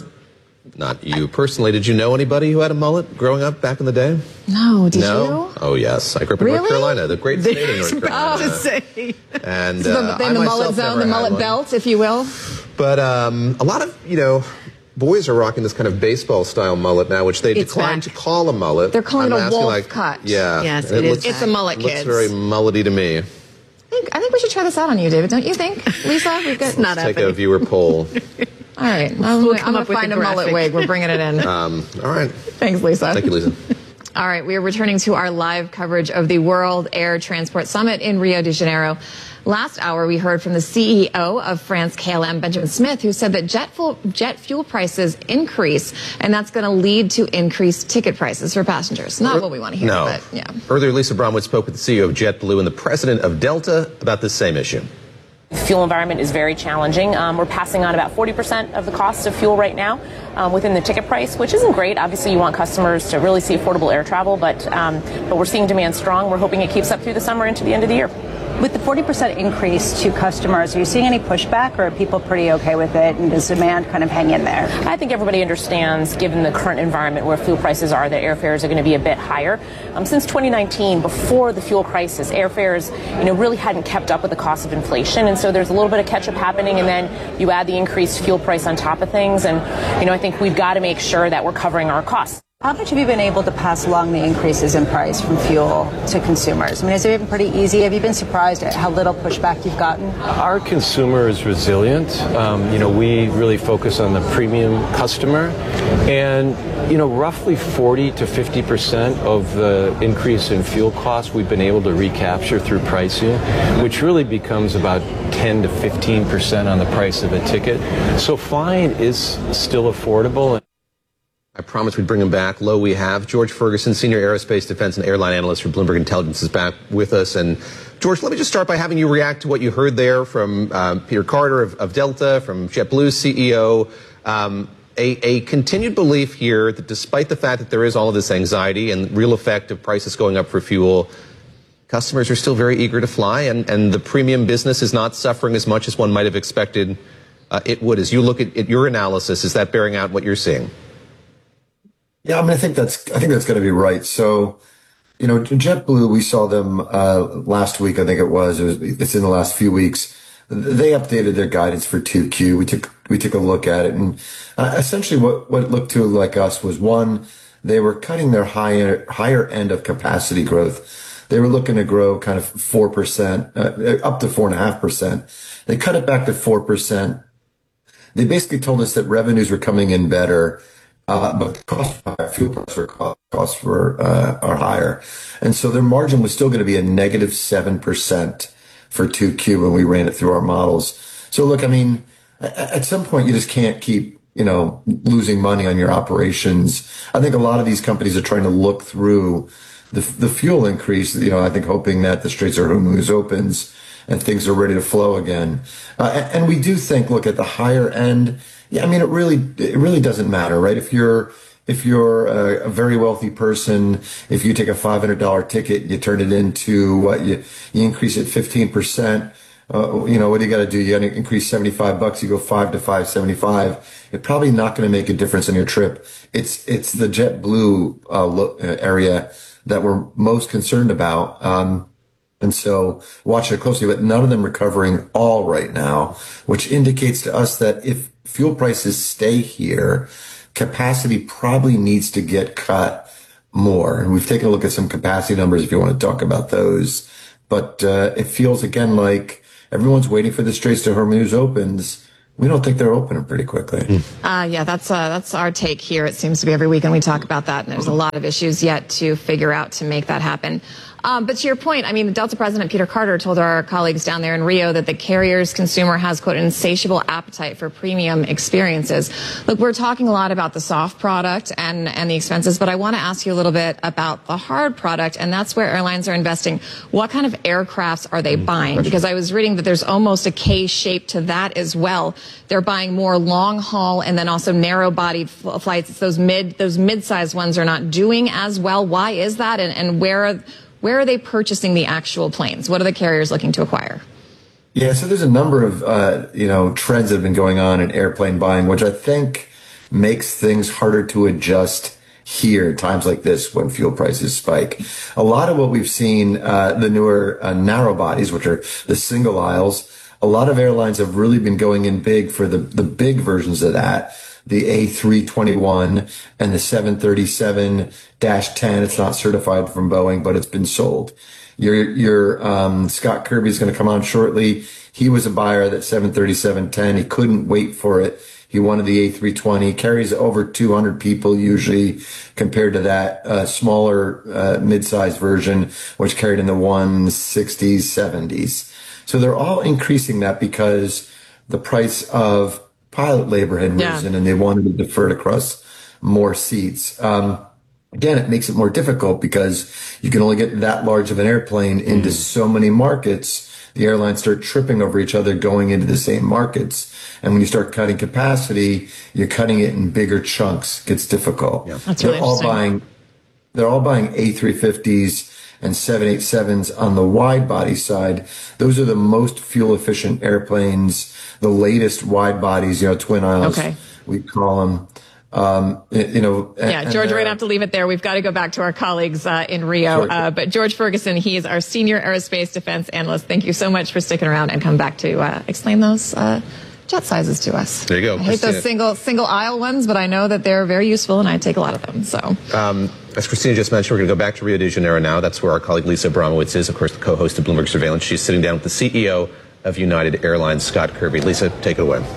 [SPEAKER 3] not you personally, did you know anybody who had a mullet growing up back in the day?
[SPEAKER 1] No, did
[SPEAKER 3] no?
[SPEAKER 1] you?
[SPEAKER 3] Oh, yes. I grew up in
[SPEAKER 1] really?
[SPEAKER 3] North Carolina, the great state of North Carolina.
[SPEAKER 14] To say.
[SPEAKER 3] And
[SPEAKER 1] so
[SPEAKER 3] uh,
[SPEAKER 1] the,
[SPEAKER 3] I
[SPEAKER 1] the mullet
[SPEAKER 3] myself
[SPEAKER 1] zone,
[SPEAKER 3] never
[SPEAKER 1] the
[SPEAKER 3] had
[SPEAKER 1] mullet
[SPEAKER 3] one.
[SPEAKER 1] belt, if you will.
[SPEAKER 3] But um, a lot of, you know, boys are rocking this kind of baseball-style mullet now, which they
[SPEAKER 1] It's
[SPEAKER 3] decline
[SPEAKER 1] back.
[SPEAKER 3] to call a mullet.
[SPEAKER 1] They're calling
[SPEAKER 3] I'm
[SPEAKER 1] it a
[SPEAKER 3] asking,
[SPEAKER 1] wolf
[SPEAKER 3] like,
[SPEAKER 1] cut.
[SPEAKER 3] Yeah.
[SPEAKER 14] Yes,
[SPEAKER 3] and
[SPEAKER 14] it is.
[SPEAKER 3] looks,
[SPEAKER 1] It's a mullet,
[SPEAKER 3] looks
[SPEAKER 1] kids.
[SPEAKER 3] very mullety to me.
[SPEAKER 1] I think, I think we should try this out on you, David. Don't you think, Lisa? We've got
[SPEAKER 14] not
[SPEAKER 3] Take
[SPEAKER 14] happening.
[SPEAKER 3] a viewer poll.
[SPEAKER 1] All right, I'm,
[SPEAKER 14] We'll
[SPEAKER 1] I'm
[SPEAKER 14] come
[SPEAKER 1] going
[SPEAKER 14] up
[SPEAKER 1] to
[SPEAKER 14] with
[SPEAKER 1] find
[SPEAKER 14] a
[SPEAKER 1] a mullet
[SPEAKER 14] graphic.
[SPEAKER 1] wig. We're bringing it in.
[SPEAKER 3] Um, all right.
[SPEAKER 1] Thanks, Lisa.
[SPEAKER 3] Thank you, Lisa.
[SPEAKER 1] All right, we are returning to our live coverage of the World Air Transport Summit in Rio de Janeiro. Last hour, we heard from the C E O of France K L M, Benjamin Smith, who said that jet fuel, jet fuel prices increase, and that's going to lead to increased ticket prices for passengers. Not what we want to hear,
[SPEAKER 3] No.
[SPEAKER 1] but yeah.
[SPEAKER 3] Earlier, Lisa Bromwood spoke with the C E O of JetBlue and the president of Delta about this same issue.
[SPEAKER 2] The fuel environment is very challenging. Um, we're passing on about forty percent of the cost of fuel right now um, within the ticket price, which isn't great. Obviously, you want customers to really see affordable air travel, but um, but we're seeing demand strong. We're hoping it keeps up through the summer into the end of the year.
[SPEAKER 8] With the forty percent increase to customers, are you seeing any pushback, or are people pretty okay with it, and does demand kind of hang in there?
[SPEAKER 2] I think everybody understands, given the current environment where fuel prices are, that airfares are going to be a bit higher. Um, since twenty nineteen, before the fuel crisis, airfares, you know, really hadn't kept up with the cost of inflation, and so there's a little bit of catch-up happening, and then you add the increased fuel price on top of things, and you know, I think we've got to make sure that we're covering our costs.
[SPEAKER 8] How much have you been able to pass along the increases in price from fuel to consumers? I mean, has it been pretty easy? Have you been surprised at how little pushback you've gotten?
[SPEAKER 9] Our consumer is resilient. Um, you know, we really focus on the premium customer. And, you know, roughly forty to fifty percent of the increase in fuel costs we've been able to recapture through pricing, which really becomes about ten to fifteen percent on the price of a ticket. So flying is still affordable.
[SPEAKER 3] I promised we'd bring him back. Lo, we have. George Ferguson, Senior Aerospace Defense and Airline Analyst for Bloomberg Intelligence, is back with us. And, George, let me just start by having you react to what you heard there from um, Peter Carter of, of Delta, from JetBlue's C E O. Um, a, a continued belief here that despite the fact that there is all of this anxiety and real effect of prices going up for fuel, customers are still very eager to fly, and, and the premium business is not suffering as much as one might have expected uh, it would. As you look at, at your analysis, is that bearing out what you're seeing?
[SPEAKER 24] Yeah, I mean, I think that's, I think that's going to be right. So, you know, JetBlue, we saw them, uh, last week, I think it was, it was, it's in the last few weeks. They updated their guidance for two Q. We took, we took a look at it, and uh, essentially what, what it looked to like us was, one, they were cutting their higher, higher end of capacity growth. They were looking to grow kind of four percent, uh, up to four and a half percent. They cut it back to four percent. They basically told us that revenues were coming in better. Uh, but the cost of fuel price or costs were, uh, are higher. And so their margin was still going to be a negative seven percent for two Q when we ran it through our models. So look, I mean, at some point you just can't keep, you know, losing money on your operations. I think a lot of these companies are trying to look through the the fuel increase, you know, I think hoping that the Straits of Hormuz opens and things are ready to flow again. Uh, and, and we do think, look, at the higher end, yeah, I mean, it really it really doesn't matter, right? If you're if you're a, a very wealthy person, if you take a five hundred dollars ticket, you turn it into what you you increase it fifteen percent. Uh, you know, what do you got to do? You got to increase seventy-five bucks. You go five to five seventy-five. It's probably not going to make a difference in your trip. It's, it's the JetBlue, uh, lo- area that we're most concerned about. Um, and so watch it closely, but none of them recovering all right now, which indicates to us that if fuel prices stay here, capacity probably needs to get cut more. And we've taken a look at some capacity numbers if you want to talk about those. But, uh, it feels again like, everyone's waiting for the Straits of Hormuz opens. We don't think they're opening pretty quickly.
[SPEAKER 1] Uh, yeah, that's uh, that's our take here. It seems to be every weekend we talk about that, and there's a lot of issues yet to figure out to make that happen. Um, but to your point, I mean, the Delta president, Peter Carter, told our colleagues down there in Rio that the carrier's consumer has, quote, an insatiable appetite for premium experiences. Look, we're talking a lot about the soft product and, and the expenses, but I want to ask you a little bit about the hard product, and that's where airlines are investing. What kind of aircrafts are they buying? Because I was reading that there's almost a K shape to that as well. They're buying more long haul and then also narrow bodied f- flights. It's those mid, those mid-sized ones are not doing as well. Why is that? And, and where are, Where are they purchasing the actual planes? What are the carriers looking to acquire?
[SPEAKER 24] Yeah, so there's a number of, uh, you know, trends that have been going on in airplane buying, which I think makes things harder to adjust here at times like this when fuel prices spike. A lot of what we've seen, uh, the newer uh, narrow bodies, which are the single aisles, a lot of airlines have really been going in big for the, the big versions of that. The A three twenty-one and the seven thirty-seven dash ten. It's not certified from Boeing, but it's been sold. Your, your, um, Scott Kirby is going to come on shortly. He was a buyer of that seven thirty-seven ten. He couldn't wait for it. He wanted the A three twenty, carries over two hundred people usually compared to that, uh, smaller, uh, mid-sized version, which carried in the one sixties, seventies. So they're all increasing that because the price of pilot labor had risen, yeah, and they wanted to defer it across more seats. Um, again, it makes it more difficult because you can only get that large of an airplane into mm. so many markets. The airlines start tripping over each other going into the same markets. And when you start cutting capacity, you're cutting it in bigger chunks. It gets difficult. Yeah. That's really they're all buying, they're all buying A three fifties and seven eighty-sevens on the wide body side. Those are the most fuel efficient airplanes, the latest wide bodies, you know, twin aisles, okay, we call them. Um, you know, and,
[SPEAKER 1] yeah, George, and, uh, we're going to have to leave it there. We've got to go back to our colleagues uh, in Rio. Sure. Uh, but George Ferguson, he is our senior aerospace defense analyst. Thank you so much for sticking around and come back to uh, explain those uh, jet sizes to us.
[SPEAKER 3] There you go.
[SPEAKER 1] I hate those single single aisle ones, but I know that they're very useful, and I take a lot of them. So,
[SPEAKER 3] um, as Christina just mentioned, we're going to go back to Rio de Janeiro now. That's where our colleague Lisa Abramowitz is, of course, the co-host of Bloomberg Surveillance. She's sitting down with the C E O of United Airlines, Scott Kirby. Lisa, take it away.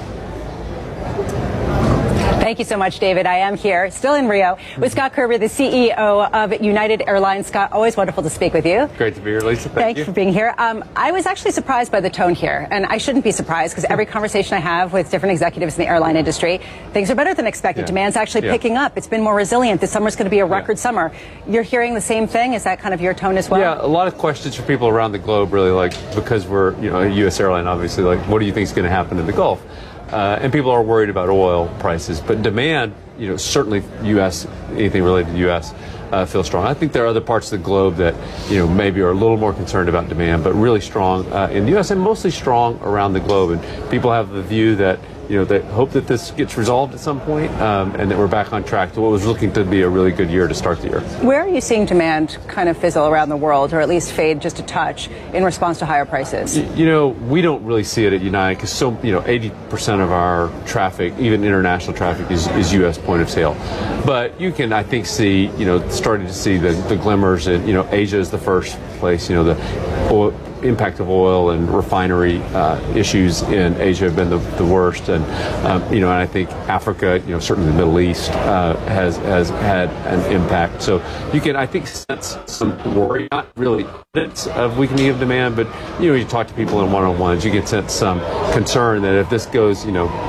[SPEAKER 5] Thank you so much, David. I am here, still in Rio, with Scott Kirby, the C E O of United Airlines. Scott, always wonderful to speak with you.
[SPEAKER 10] Great to be here, Lisa. Thank,
[SPEAKER 5] Thank
[SPEAKER 10] you.
[SPEAKER 5] you for being here. Um, I was actually surprised by the tone here, and I shouldn't be surprised because every conversation I have with different executives in the airline industry, things are better than expected. Yeah. Demand's actually yeah. picking up. It's been more resilient. This summer's going to be a record yeah. summer. You're hearing the same thing? Is that kind of your tone as well?
[SPEAKER 10] Yeah, a lot of questions from people around the globe, really, like, because we're, you know, a U S airline, obviously, like, what do you think is going to happen in the Gulf? Uh, and people are worried about oil prices, but demand, you know, certainly U S, anything related to the U S, uh, feels strong. I think there are other parts of the globe that, you know, maybe are a little more concerned about demand, but really strong uh, in the U S and mostly strong around the globe. And people have the view that, you know, they hope that this gets resolved at some point, um, and that we're back on track to what was looking to be a really good year to start the year.
[SPEAKER 5] Where are you seeing demand kind of fizzle around the world, or at least fade just a touch in response to higher prices?
[SPEAKER 10] You, you know, we don't really see it at United because so, you know, eighty percent of our traffic, even international traffic, is, is U S point of sale. But you can, I think, see, you know, starting to see the, the glimmers. And, you know, Asia is the first place. You know, the oil, impact of oil and refinery uh, issues in Asia have been the, the worst, and um, you know, and I think Africa, you know, certainly the Middle East uh, has has had an impact. So you can, I think, sense some worry, not really evidence of weakening of demand, but you know, you talk to people in one-on-ones, you can sense some concern that if this goes, you know,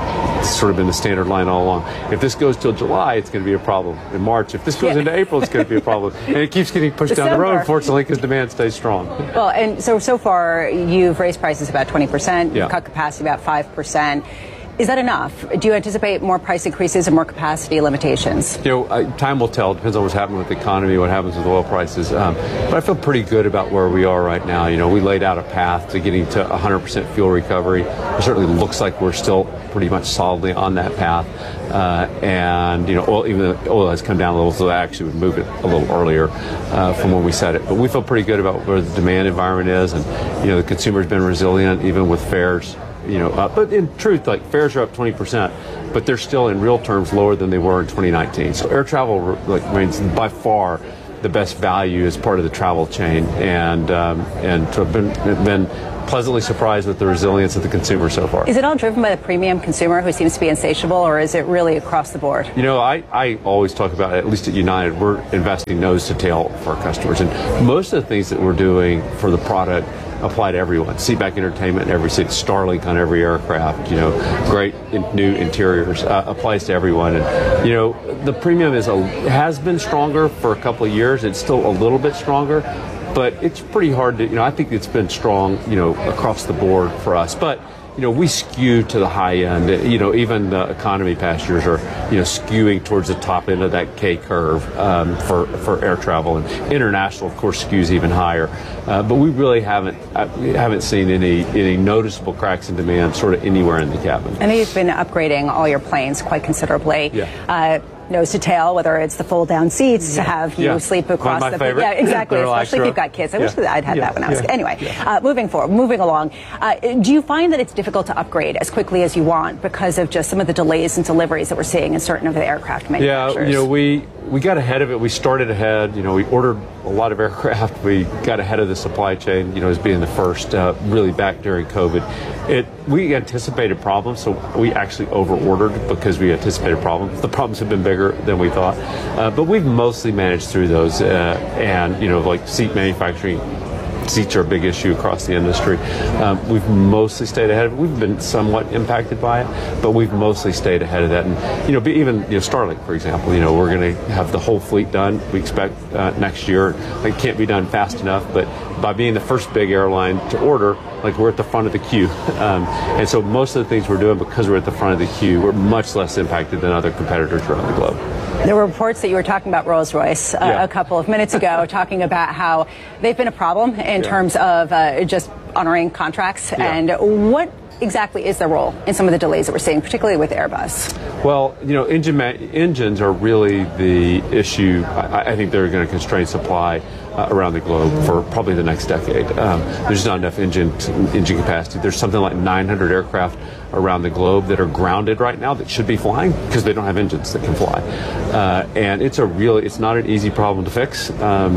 [SPEAKER 10] it's sort of been the standard line all along. If this goes till July, it's going to be a problem. In March, if this goes
[SPEAKER 5] Yeah.
[SPEAKER 10] into April, it's going to be a problem. And it keeps getting pushed down the road,
[SPEAKER 5] December.
[SPEAKER 10] unfortunately, because demand stays strong.
[SPEAKER 5] Well, and so so far you've raised prices about twenty percent,
[SPEAKER 10] Yeah.
[SPEAKER 5] you've cut capacity about five percent. Is that enough? Do you anticipate more price increases and more capacity limitations?
[SPEAKER 10] You know, I, time will tell. It depends on what's happening with the economy, what happens with oil prices. Um, but I feel pretty good about where we are right now. You know, we laid out a path to getting to one hundred percent fuel recovery. It certainly looks like we're still pretty much solidly on that path. Uh, and, you know, oil, even though oil has come down a little, so that actually would move it a little earlier uh, from when we said it. But we feel pretty good about where the demand environment is. And, you know, the consumer's been resilient, even with fares. You know, uh, but in truth, like fares are up twenty percent, but they're still in real terms lower than they were in twenty nineteen. So air travel like remains by far the best value as part of the travel chain, and um, and to have been been pleasantly surprised with the resilience of the consumer so far.
[SPEAKER 5] Is it all driven by the premium consumer who seems to be insatiable, or is it really across the board?
[SPEAKER 10] You know, I, I always talk about, at least at United, we're investing nose to tail for our customers, and most of the things that we're doing for the product apply to everyone. Seatback entertainment in every seat, Starlink on every aircraft, you know, great in, new interiors, uh, applies to everyone. And, you know, the premium is a, has been stronger for a couple of years. It's still a little bit stronger, but it's pretty hard to, you know, I think it's been strong, you know, across the board for us. But, you know, we skew to the high end. You know, even the economy passengers are, you know, skewing towards the top end of that K curve um, for, for air travel. And international, of course, skews even higher. Uh, but we really haven't uh, haven't seen any any noticeable cracks in demand sort of anywhere in the cabin.
[SPEAKER 5] I know you've been upgrading all your planes quite considerably.
[SPEAKER 10] Yeah.
[SPEAKER 5] Uh, nose to tail, whether it's the fold down seats
[SPEAKER 10] Yeah.
[SPEAKER 5] to have you
[SPEAKER 10] Yeah.
[SPEAKER 5] sleep
[SPEAKER 10] One of
[SPEAKER 5] across
[SPEAKER 10] my
[SPEAKER 5] the
[SPEAKER 10] favorite.
[SPEAKER 5] yeah exactly,
[SPEAKER 10] The
[SPEAKER 5] especially if
[SPEAKER 10] relaxer.
[SPEAKER 5] you've got kids. I
[SPEAKER 10] Yeah.
[SPEAKER 5] wish that I'd had
[SPEAKER 10] Yeah.
[SPEAKER 5] that when I was
[SPEAKER 10] Yeah.
[SPEAKER 5] anyway.
[SPEAKER 10] Yeah.
[SPEAKER 5] Uh, moving forward, moving along. Uh, do you find that it's difficult to upgrade as quickly as you want because of just some of the delays and deliveries that we're seeing in certain of the aircraft manufacturers?
[SPEAKER 10] Yeah, you know, we we got ahead of it. We started ahead. You know, we ordered a lot of aircraft. We got ahead of the supply chain. You know, as being the first, uh, really back during COVID. It we anticipated problems, so we actually over-ordered because we anticipated problems. The problems have been bigger than we thought, uh, but we've mostly managed through those. Uh, and you know, like seat manufacturing. Seats are a big issue across the industry. Um, we've mostly stayed ahead of it. We've been somewhat impacted by it, but we've mostly stayed ahead of that. And, you know, be, even, you know, Starlink, for example, you know, we're going to have the whole fleet done, we expect, uh, next year. It can't be done fast enough, but by being the first big airline to order, like we're at the front of the queue. Um, and so most of the things we're doing, because we're at the front of the queue, we're much less impacted than other competitors around the globe.
[SPEAKER 5] There were reports that you were talking about Rolls-Royce uh,
[SPEAKER 10] Yeah.
[SPEAKER 5] a couple of minutes ago, talking about how they've been a problem in
[SPEAKER 10] Yeah.
[SPEAKER 5] terms of uh, just honoring contracts.
[SPEAKER 10] Yeah.
[SPEAKER 5] And what exactly is their role in some of the delays that we're seeing, particularly with Airbus?
[SPEAKER 10] Well, you know, engine ma- engines are really the issue. I, I think they're going to constrain supply uh, around the globe for probably the next decade. Um, there's not enough engine engine capacity. There's something like nine hundred aircraft around the globe that are grounded right now that should be flying because they don't have engines that can fly. Uh, and it's a really, it's not an easy problem to fix, um,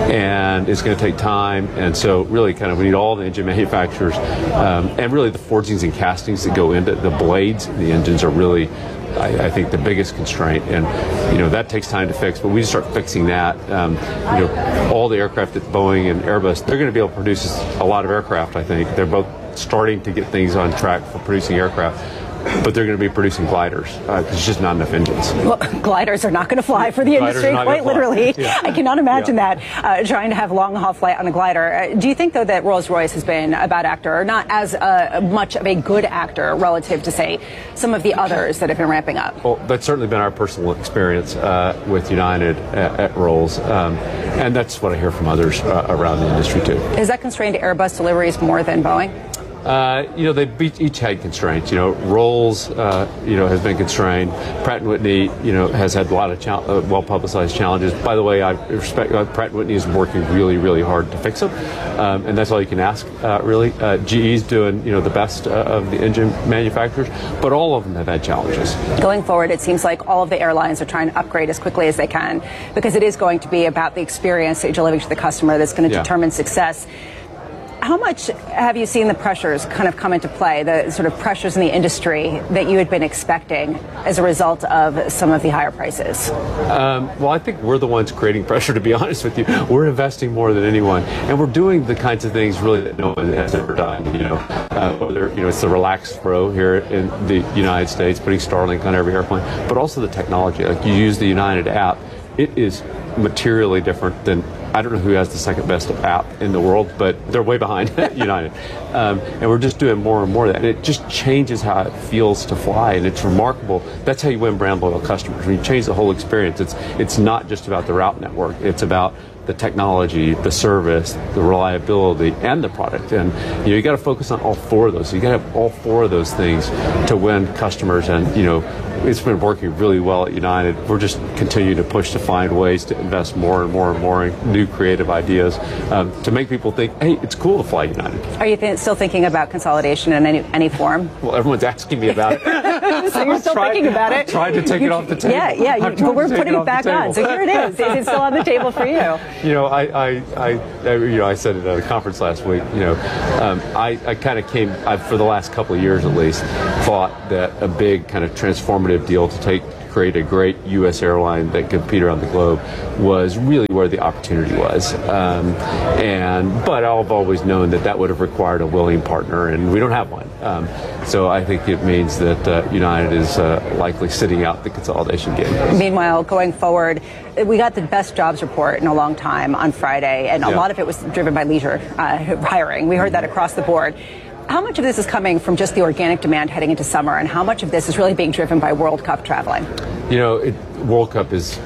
[SPEAKER 10] and it's going to take time. And so really kind of we need all the engine manufacturers um, and really the forgings and castings that go into the blades. The engines are really, I, I think, the biggest constraint, and you know that takes time to fix. But we just start fixing that. Um, you know, all the aircraft at Boeing and Airbus, they're going to be able to produce a lot of aircraft. I think they're both starting to get things on track for producing aircraft, but they're going to be producing gliders because uh, there's just not enough engines.
[SPEAKER 5] Well, gliders are not going to fly for the
[SPEAKER 10] Gliders
[SPEAKER 5] industry,
[SPEAKER 10] are not
[SPEAKER 5] quite
[SPEAKER 10] gonna fly.
[SPEAKER 5] literally.
[SPEAKER 10] Yeah.
[SPEAKER 5] I cannot imagine
[SPEAKER 10] Yeah.
[SPEAKER 5] that, uh, trying to have long-haul flight on a glider. Uh, do you think, though, that Rolls-Royce has been a bad actor, or not as uh, much of a good actor relative to, say, some of the others that have been ramping up?
[SPEAKER 10] Well, that's certainly been our personal experience uh, with United at, at Rolls, um, and that's what I hear from others uh, around the industry, too.
[SPEAKER 5] Has that constrained Airbus deliveries more than Boeing?
[SPEAKER 10] Uh, you know, they each had constraints. You know, Rolls, uh, you know, has been constrained. Pratt and Whitney, you know, has had a lot of chal- uh, well-publicized challenges. By the way, I respect uh, Pratt and Whitney is working really, really hard to fix them, um, and that's all you can ask, uh, really. Uh, G E's doing, you know, the best uh, of the engine manufacturers, but all of them have had challenges.
[SPEAKER 5] Going forward, it seems like all of the airlines are trying to upgrade as quickly as they can because it is going to be about the experience that you're delivering to the customer that's going to
[SPEAKER 10] Yeah.
[SPEAKER 5] determine success. how much have you seen the pressures kind of come into play, the sort of pressures in the industry that you had been expecting as a result of some of the higher prices?
[SPEAKER 10] Um, well, I think we're the ones creating pressure, to be honest with you. We're investing more than anyone, and we're doing the kinds of things really that no one has ever done. You know, uh, whether, you know, it's the Relax Pro here in the United States, putting Starlink on every airplane, but also the technology. Like, you use the United app, it is materially different than, I don't know who has the second best app in the world, but they're way behind United. Um, and we're just doing more and more of that. And it just changes how it feels to fly. And it's remarkable. That's how you win brand loyal customers. When you change the whole experience, it's it's not just about the route network. It's about the technology, the service, the reliability, and the product. And you know, you got to focus on all four of those. So you got to have all four of those things to win customers. And you know, it's been working really well at United. We're just continuing to push to find ways to invest more and more and more in new creative ideas um, to make people think, hey, it's cool to fly United.
[SPEAKER 5] Are you th- still thinking about consolidation in any, any form?
[SPEAKER 10] Well, everyone's asking me about it.
[SPEAKER 5] So you're still
[SPEAKER 10] tried,
[SPEAKER 5] thinking about it?
[SPEAKER 10] I've tried to take
[SPEAKER 5] you,
[SPEAKER 10] it off the table.
[SPEAKER 5] Yeah, yeah, you, but we're putting it, it back on. So here it is. Is it still on the table for you?
[SPEAKER 10] You know, I, I, I, I you know, I said it at a conference last week. You know, um, I, I kind of came I, for the last couple of years at least, thought that a big kind of transformative deal to take. Create a great U S airline that could compete around the globe was really where the opportunity was. Um, and but I've always known that that would have required a willing partner, and we don't have one. Um, so I think it means that uh, United is uh, likely sitting out the consolidation game.
[SPEAKER 5] Meanwhile, going forward, we got the best jobs report in a long time on Friday, and a
[SPEAKER 10] yeah.
[SPEAKER 5] lot of it was driven by leisure uh, hiring. We heard that across the board. How much of this is coming from just the organic demand heading into summer, and how much of this is really being driven by World Cup traveling?
[SPEAKER 10] You know, it, World Cup is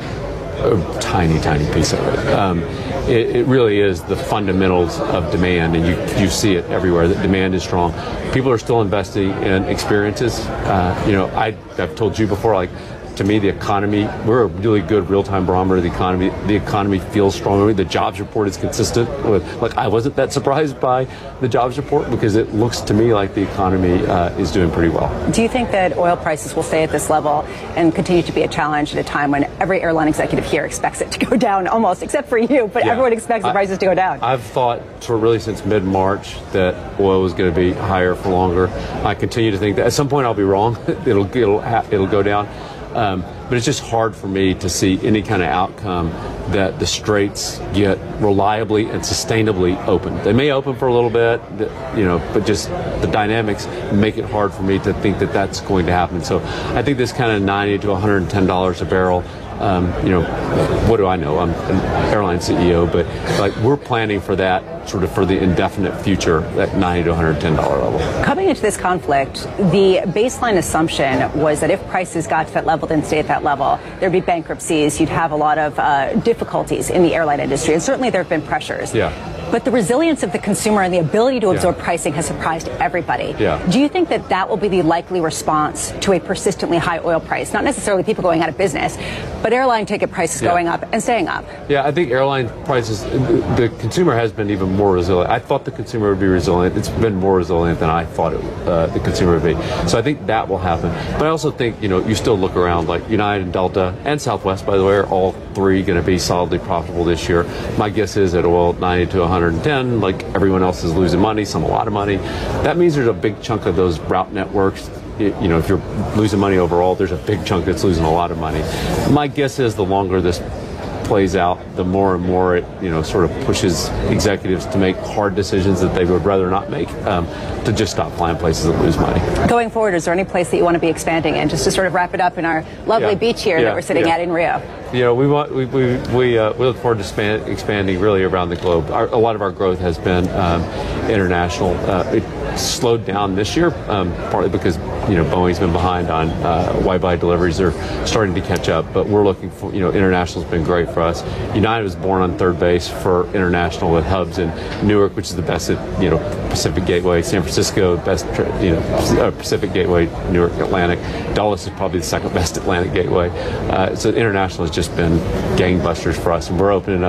[SPEAKER 10] a tiny, tiny piece of it. Um, it. It really is the fundamentals of demand, and you, you see it everywhere, that demand is strong. People are still investing in experiences. Uh, you know, I, I've told you before, like, to me, the economy, we're a really good real-time barometer of the economy. The economy feels strong. The jobs report is consistent with, like, I wasn't that surprised by the jobs report because it looks to me like the economy uh, is doing pretty well.
[SPEAKER 5] Do you think that oil prices will stay at this level and continue to be a challenge at a time when every airline executive here expects it to go down almost, except for you, but yeah. everyone expects the prices I, to go down?
[SPEAKER 10] I've thought for really since mid-March that oil was going to be higher for longer. I continue to think that at some point I'll be wrong. it'll, it'll, ha- it'll go down. Um, but it's just hard for me to see any kind of outcome that the straits get reliably and sustainably open. They may open for a little bit, you know, but just the dynamics make it hard for me to think that that's going to happen. So I think this kind of ninety to one hundred ten dollars a barrel, um, you know, what do I know? I'm an airline C E O, but like we're planning for that sort of for the indefinite future, that ninety to one hundred ten dollars level.
[SPEAKER 5] Coming into this conflict, the baseline assumption was that if prices got to that level and stayed at that level, there'd be bankruptcies, you'd have a lot of uh, difficulties in the airline industry, and certainly there have been pressures.
[SPEAKER 10] Yeah.
[SPEAKER 5] But the resilience of the consumer and the ability to absorb
[SPEAKER 10] yeah.
[SPEAKER 5] pricing has surprised everybody.
[SPEAKER 10] Yeah.
[SPEAKER 5] Do you think that that will be the likely response to a persistently high oil price? Not necessarily people going out of business, but airline ticket prices
[SPEAKER 10] yeah.
[SPEAKER 5] going up and staying up.
[SPEAKER 10] Yeah, I think airline prices, the consumer has been even more resilient. I thought the consumer would be resilient. It's been more resilient than I thought it, uh, the consumer would be. So I think that will happen. But I also think, you know, you still look around like United and Delta and Southwest, by the way, are all three going to be solidly profitable this year. My guess is at oil ninety to one hundred ten, like everyone else is losing money, some a lot of money. That means there's a big chunk of those route networks. You know, if you're losing money overall, there's a big chunk that's losing a lot of money. My guess is the longer this plays out, the more and more it, you know, sort of pushes executives to make hard decisions that they would rather not make, um, to just stop flying places that lose money.
[SPEAKER 5] Going forward, is there any place that you want to be expanding in? Just to sort of wrap it up in our lovely
[SPEAKER 10] yeah.
[SPEAKER 5] beach here
[SPEAKER 10] yeah.
[SPEAKER 5] that we're sitting
[SPEAKER 10] yeah.
[SPEAKER 5] at in Rio.
[SPEAKER 10] You know, we want we we we, uh, we look forward to span, expanding really around the globe. Our, a lot of our growth has been um, international. Uh, it slowed down this year, um, partly because you know Boeing's been behind on uh, wide-body deliveries. They're starting to catch up, but we're looking for you know international's been great for us. United was born on third base for international with hubs in Newark, which is the best at you know Pacific Gateway, San Francisco, best you know Pacific Gateway, Newark Atlantic. Dulles is probably the second best Atlantic gateway. Uh, so international has just been gangbusters for us, and we're opening up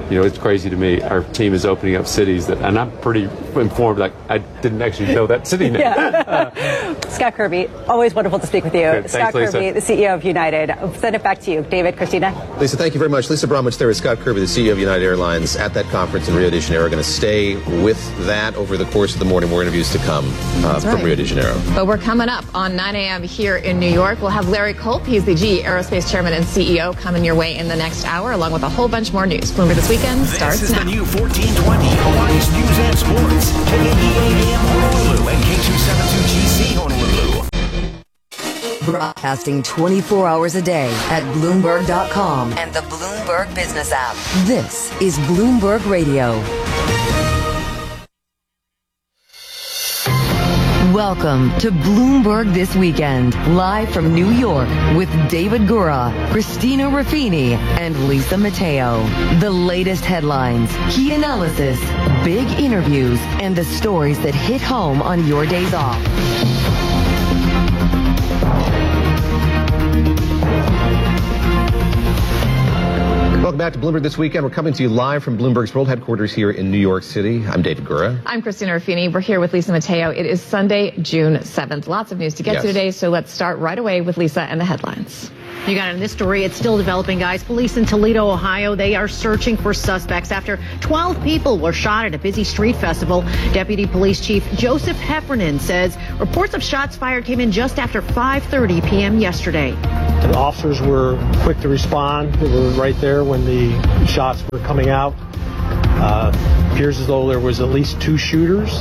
[SPEAKER 10] you know, it's crazy to me. Our team is opening up cities that, and I'm pretty informed. Like I didn't actually know that city name.
[SPEAKER 5] Yeah. Scott Kirby, always wonderful to speak with you.
[SPEAKER 10] Good.
[SPEAKER 5] Scott
[SPEAKER 10] Thanks,
[SPEAKER 5] Kirby,
[SPEAKER 10] Lisa.
[SPEAKER 5] the C E O of United. I'll send it back to you, David, Christina.
[SPEAKER 3] Lisa, thank you very much. Lisa Bromwich there with Scott Kirby, the C E O of United Airlines, at that conference in Rio de Janeiro. Going to stay with that over the course of the morning. More interviews to come uh, from
[SPEAKER 1] right.
[SPEAKER 3] Rio de Janeiro.
[SPEAKER 1] But we're coming up on nine a.m. here in New York. We'll have Larry Culp. He's the G E Aerospace Chairman and C E O coming your way in the next hour, along with a whole bunch more news. Bloomberg This Weekend starts
[SPEAKER 11] This is
[SPEAKER 1] now.
[SPEAKER 11] the new fourteen twenty Hawaii's News and Sports. K A E A M Honolulu and K two seventy-two G C Honolulu.
[SPEAKER 12] Broadcasting twenty-four hours a day at Bloomberg dot com and the Bloomberg Business app. This is Bloomberg Radio. Welcome to Bloomberg This Weekend, live from New York with David Gura, Christina Raffini, and Lisa Mateo. The latest headlines, key analysis, big interviews, and the stories that hit home on your days off.
[SPEAKER 3] Welcome back to Bloomberg This Weekend. We're coming to you live from Bloomberg's World Headquarters here in New York City. I'm David Gura.
[SPEAKER 1] I'm Christina Raffini. We're here with Lisa Mateo. It is Sunday, June seventh. Lots of news to get
[SPEAKER 3] Yes.
[SPEAKER 1] to today, so let's start right away with Lisa and the headlines.
[SPEAKER 14] You got it in this story. It's still developing, guys. Police in Toledo, Ohio, they are searching for suspects after twelve people were shot at a busy street festival. Deputy Police Chief Joseph Heffernan says reports of shots fired came in just after five thirty p.m. yesterday.
[SPEAKER 13] The officers were quick to respond. They were right there when the shots were coming out. Uh, appears as though there was at least two shooters.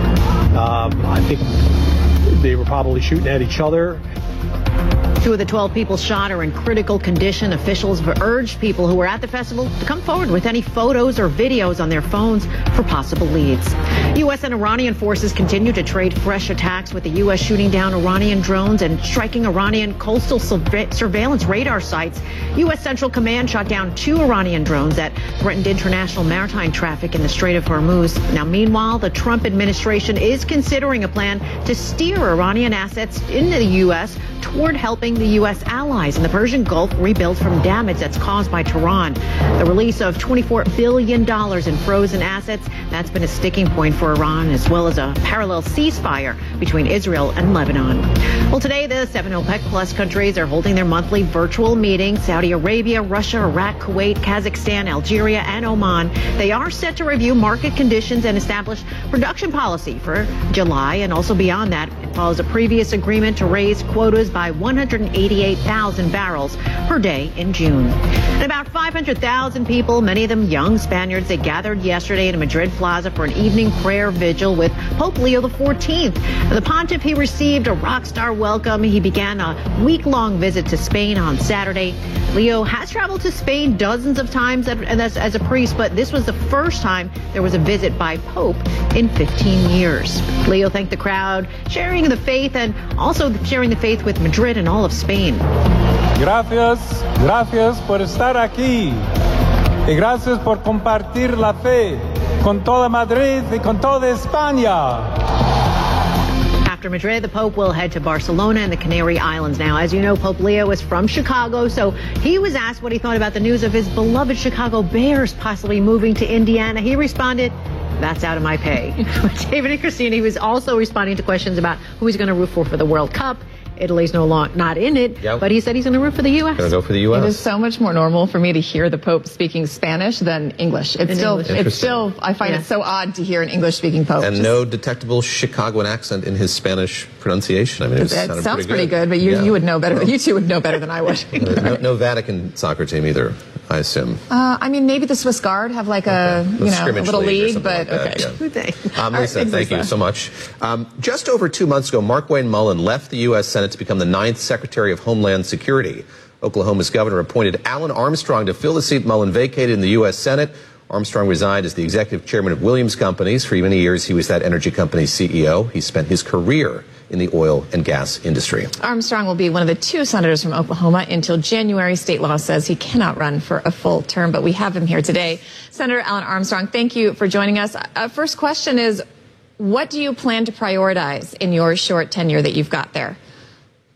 [SPEAKER 13] Um, I think they were probably shooting at each other.
[SPEAKER 14] Two of the twelve people shot are in critical condition. Officials have urged people who were at the festival to come forward with any photos or videos on their phones for possible leads. U S and Iranian forces continue to trade fresh attacks, with the U S shooting down Iranian drones and striking Iranian coastal surveillance radar sites. U S Central Command shot down two Iranian drones that threatened international maritime traffic in the Strait of Hormuz. Now, meanwhile, the Trump administration is considering a plan to steer Iranian assets into the U S toward helping the U S allies in the Persian Gulf rebuild from damage that's caused by Tehran. The release of twenty-four billion dollars in frozen assets, that's been a sticking point for Iran, as well as a parallel ceasefire between Israel and Lebanon. Well, today, the seven OPEC Plus countries are holding their monthly virtual meeting. Saudi Arabia, Russia, Iraq, Kuwait, Kazakhstan, Algeria, and Oman. They are set to review market conditions and establish production policy for July and also beyond that. It follows a previous agreement to raise quotas by one hundred eighty-eight thousand barrels per day in June. And about five hundred thousand people, many of them young Spaniards, they gathered yesterday in Madrid Plaza for an evening prayer vigil with Pope Leo the fourteenth. The pontiff, he received a rock star welcome. He began a week-long visit to Spain on Saturday. Leo has traveled to Spain dozens of times as, as a priest, but this was the first time there was a visit by Pope in fifteen years. Leo thanked the crowd, sharing the faith and also sharing the faith with Madrid and all of Spain.
[SPEAKER 15] Gracias, gracias por estar aquí y gracias por compartir la fe con toda Madrid y con toda España.
[SPEAKER 14] After Madrid, the Pope will head to Barcelona and the Canary Islands. Now, as you know, Pope Leo is from Chicago, so he was asked what he thought about the news of his beloved Chicago Bears possibly moving to Indiana. He responded, "That's out of my pay." David and Christina, he was also responding to questions about who he's going to root for for the World Cup. Italy's no long, not in it, yep. But he said he's going to root for the U S.
[SPEAKER 3] Going to go for the U S.
[SPEAKER 1] It is so much more normal for me to hear the Pope speaking Spanish than English. It's
[SPEAKER 14] In
[SPEAKER 1] still,
[SPEAKER 14] English.
[SPEAKER 1] it's still, I find
[SPEAKER 14] Yeah.
[SPEAKER 1] it so odd to hear an English-speaking Pope.
[SPEAKER 3] And
[SPEAKER 1] Just-
[SPEAKER 3] no detectable Chicagoan accent in his Spanish pronunciation. I mean, it,
[SPEAKER 1] That
[SPEAKER 3] sounded
[SPEAKER 1] sounds
[SPEAKER 3] pretty
[SPEAKER 1] pretty good, but you,
[SPEAKER 3] Yeah.
[SPEAKER 1] you would know better. You two would know better than I would.
[SPEAKER 3] no, no Vatican soccer team either, I assume.
[SPEAKER 1] Uh, I mean, maybe the Swiss Guard have like a, you
[SPEAKER 3] A
[SPEAKER 1] know, a
[SPEAKER 3] scrimmage
[SPEAKER 1] little
[SPEAKER 3] league or
[SPEAKER 1] league,
[SPEAKER 3] something
[SPEAKER 1] but
[SPEAKER 3] like that,
[SPEAKER 1] okay.
[SPEAKER 3] yeah. Um,
[SPEAKER 1] All right,
[SPEAKER 3] Lisa,
[SPEAKER 1] thanks,
[SPEAKER 3] thank you
[SPEAKER 1] Lisa.
[SPEAKER 3] so much. Um, just over two months ago, Markwayne Mullin left the U S Senate to become the ninth Secretary of Homeland Security. Oklahoma's governor appointed Alan Armstrong to fill the seat Mullin vacated in the U S Senate. Armstrong resigned as the executive chairman of Williams Companies. For many years, he was that energy company's C E O. He spent his career in the oil and gas industry.
[SPEAKER 1] Armstrong will be one of the two senators from Oklahoma until January. State law says he cannot run for a full term, but we have him here today. Senator Alan Armstrong, thank you for joining us. Uh, first question is, what do you plan to prioritize in your short tenure that you've got there?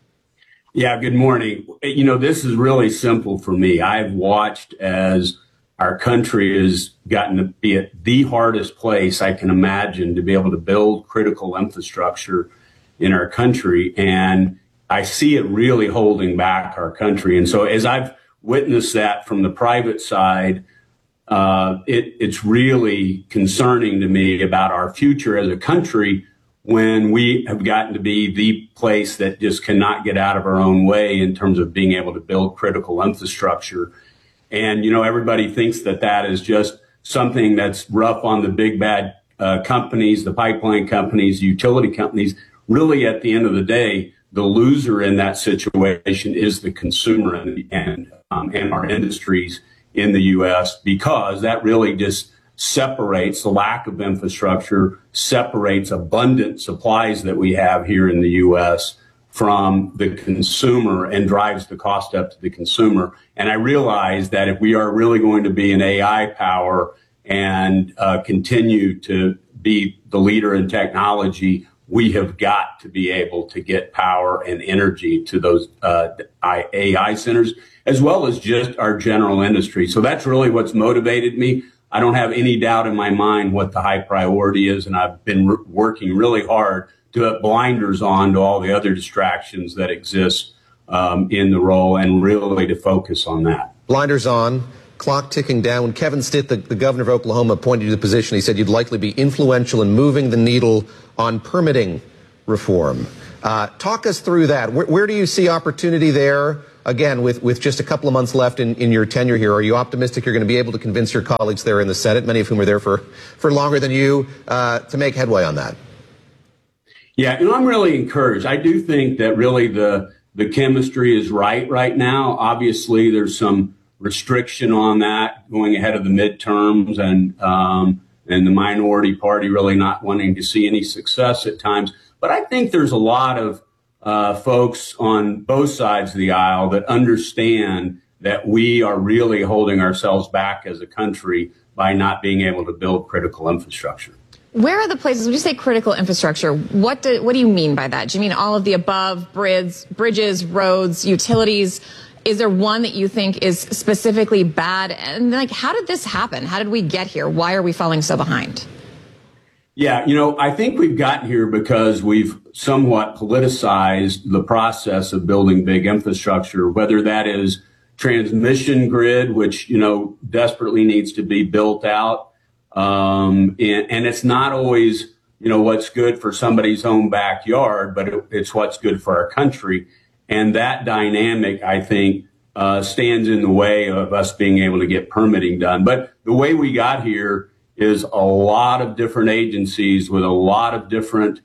[SPEAKER 25] Yeah, good morning. You know, this is really simple for me. I've watched as
[SPEAKER 4] our country has gotten to be at the hardest place I can imagine to be able to build critical infrastructure in our country. And I see it really holding back our country. And so as I've witnessed that from the private side, uh, it, it's really concerning to me about our future as a country when we have gotten to be the place that just cannot get out of our own way in terms of being able to build critical infrastructure. And, you know, everybody thinks that that is just something that's rough on the big bad uh, companies, the pipeline companies, utility companies. Really, at the end of the day, the loser in that situation is the consumer and, and, um, and our industries in the U S, because that really just separates the lack of infrastructure, separates abundant supplies that we have here in the U S from the consumer and drives the cost up to the consumer. And I realize that if we are really going to be an A I power and uh, continue to be the leader in technology, we have got to be able to get power and energy to those uh, A I centers, as well as just our general industry. So that's really what's motivated me. I don't have any doubt in my mind what the high priority is, and I've been re- working really hard to put blinders on to all the other distractions that exist um, in the role and really to focus on that.
[SPEAKER 3] Blinders on, clock ticking down. When Kevin Stitt, the, the governor of Oklahoma, appointed you to the position, he said you'd likely be influential in moving the needle on permitting reform. Uh, talk us through that. Where, where do you see opportunity there? Again, with, with just a couple of months left in, in your tenure here, are you optimistic you're going to be able to convince your colleagues there in the Senate, many of whom are there for, for longer than you, uh, to make headway on that?
[SPEAKER 4] Yeah, and I'm really encouraged. I do think that really the the chemistry is right right now. Obviously, there's some restriction on that going ahead of the midterms, and um, and the minority party really not wanting to see any success at times. But I think there's a lot of uh, folks on both sides of the aisle that understand that we are really holding ourselves back as a country by not being able to build critical infrastructure.
[SPEAKER 1] Where are the places, when you say critical infrastructure, what do, what do you mean by that? Do you mean all of the above, bridges, bridges, roads, utilities? Is there one that you think is specifically bad? And like, how did this happen? How did we get here? Why are we falling so behind?
[SPEAKER 4] Yeah, you know, I think we've gotten here because we've somewhat politicized the process of building big infrastructure, whether that is transmission grid, which, you know, desperately needs to be built out. Um, and, and it's not always, you know, what's good for somebody's own backyard, but it, it's what's good for our country. And that dynamic, I think, uh, stands in the way of us being able to get permitting done. But the way we got here is a lot of different agencies with a lot of different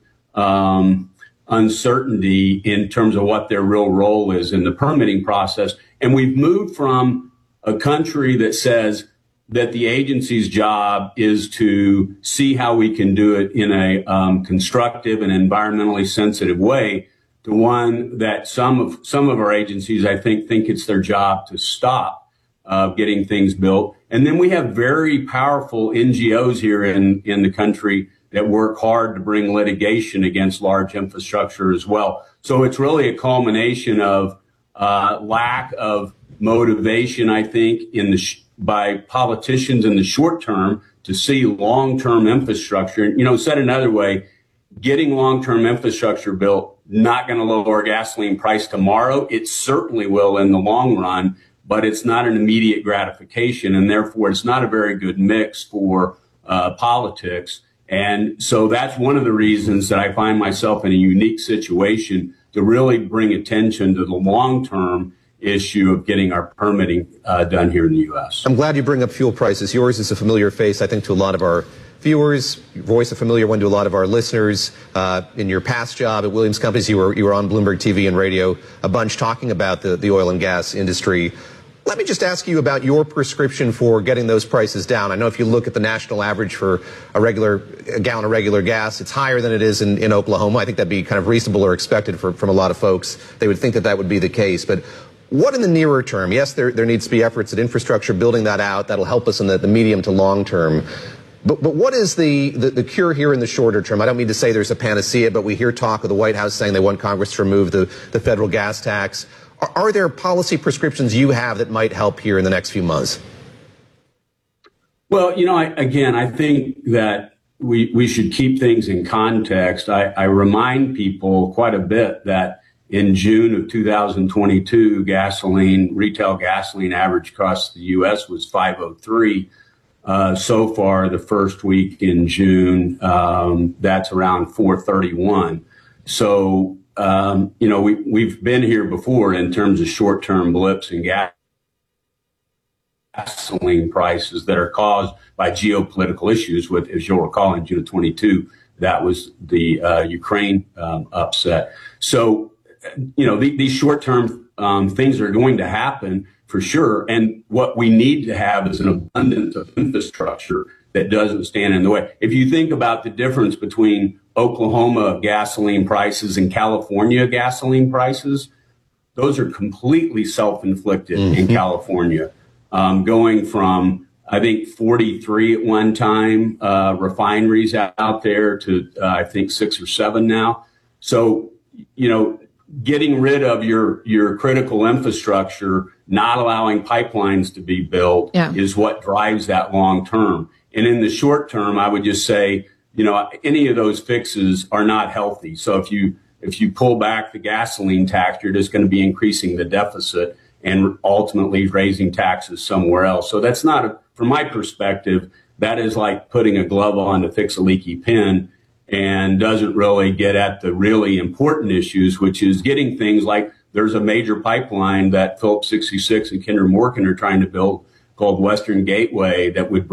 [SPEAKER 4] um, uncertainty in terms of what their real role is in the permitting process. And we've moved from a country that says that the agency's job is to see how we can do it in a um, constructive and environmentally sensitive way to one that some of some of our agencies, I think, think it's their job to stop uh, getting things built. And then we have very powerful N G Os here in, in the country that work hard to bring litigation against large infrastructure as well. So it's really a culmination of uh, lack of motivation, I think, in the sh- by politicians in the short term to see long-term infrastructure. You know, said another way, getting long-term infrastructure built, not going to lower gasoline price tomorrow. It certainly will in the long run, but it's not an immediate gratification, and therefore it's not a very good mix for uh, politics. And so that's one of the reasons that I find myself in a unique situation to really bring attention to the long-term issue of getting our permitting uh, done here in the U S.
[SPEAKER 3] I'm glad you bring up fuel prices. Yours is a familiar face, I think, to a lot of our viewers. Your voice a familiar one to a lot of our listeners. Uh, in your past job at Williams Companies, you were you were on Bloomberg T V and radio a bunch talking about the, the oil and gas industry. Let me just ask you about your prescription for getting those prices down. I know if you look at the national average for a regular a gallon of regular gas, it's higher than it is in, in Oklahoma. I think that'd be kind of reasonable or expected for, from a lot of folks. They would think that that would be the case. But what in the nearer term? Yes, there, there needs to be efforts at infrastructure, building that out. That'll help us in the, the medium to long term. But, but what is the, the, the cure here in the shorter term? I don't mean to say there's a panacea, but we hear talk of the White House saying they want Congress to remove the, the federal gas tax. Are, are there policy prescriptions you have that might help here in the next few months?
[SPEAKER 4] Well, you know, I, again, I think that we we should keep things in context. I, I remind people quite a bit that in June of two thousand twenty-two, gasoline, retail gasoline average across the U S was five oh three. Uh, so far, the first week in June, um, that's around four thirty-one. So, um, you know, we, we've been here before in terms of short-term blips in gas. gasoline prices that are caused by geopolitical issues with, as you'll recall, in June of twenty-two, that was the uh, Ukraine um, upset. So, you know, the, these short-term um, things are going to happen for sure. And what we need to have is an abundance of infrastructure that doesn't stand in the way. If you think about the difference between Oklahoma gasoline prices and California gasoline prices, those are completely self-inflicted mm-hmm. in California. Um, going from, I think, forty-three at one time, uh, refineries out there to, uh, I think, six or seven now. So, you know, getting rid of your, your critical infrastructure, not allowing pipelines to be built yeah. is what drives that long term. And in the short term, I would just say, you know, any of those fixes are not healthy. So if you, if you pull back the gasoline tax, you're just going to be increasing the deficit and ultimately raising taxes somewhere else. So that's not, a, from my perspective, that is like putting a glove on to fix a leaky pin and doesn't really get at the really important issues, which is getting things like there's a major pipeline that Phillips sixty-six and Kinder Morgan are trying to build called Western Gateway that would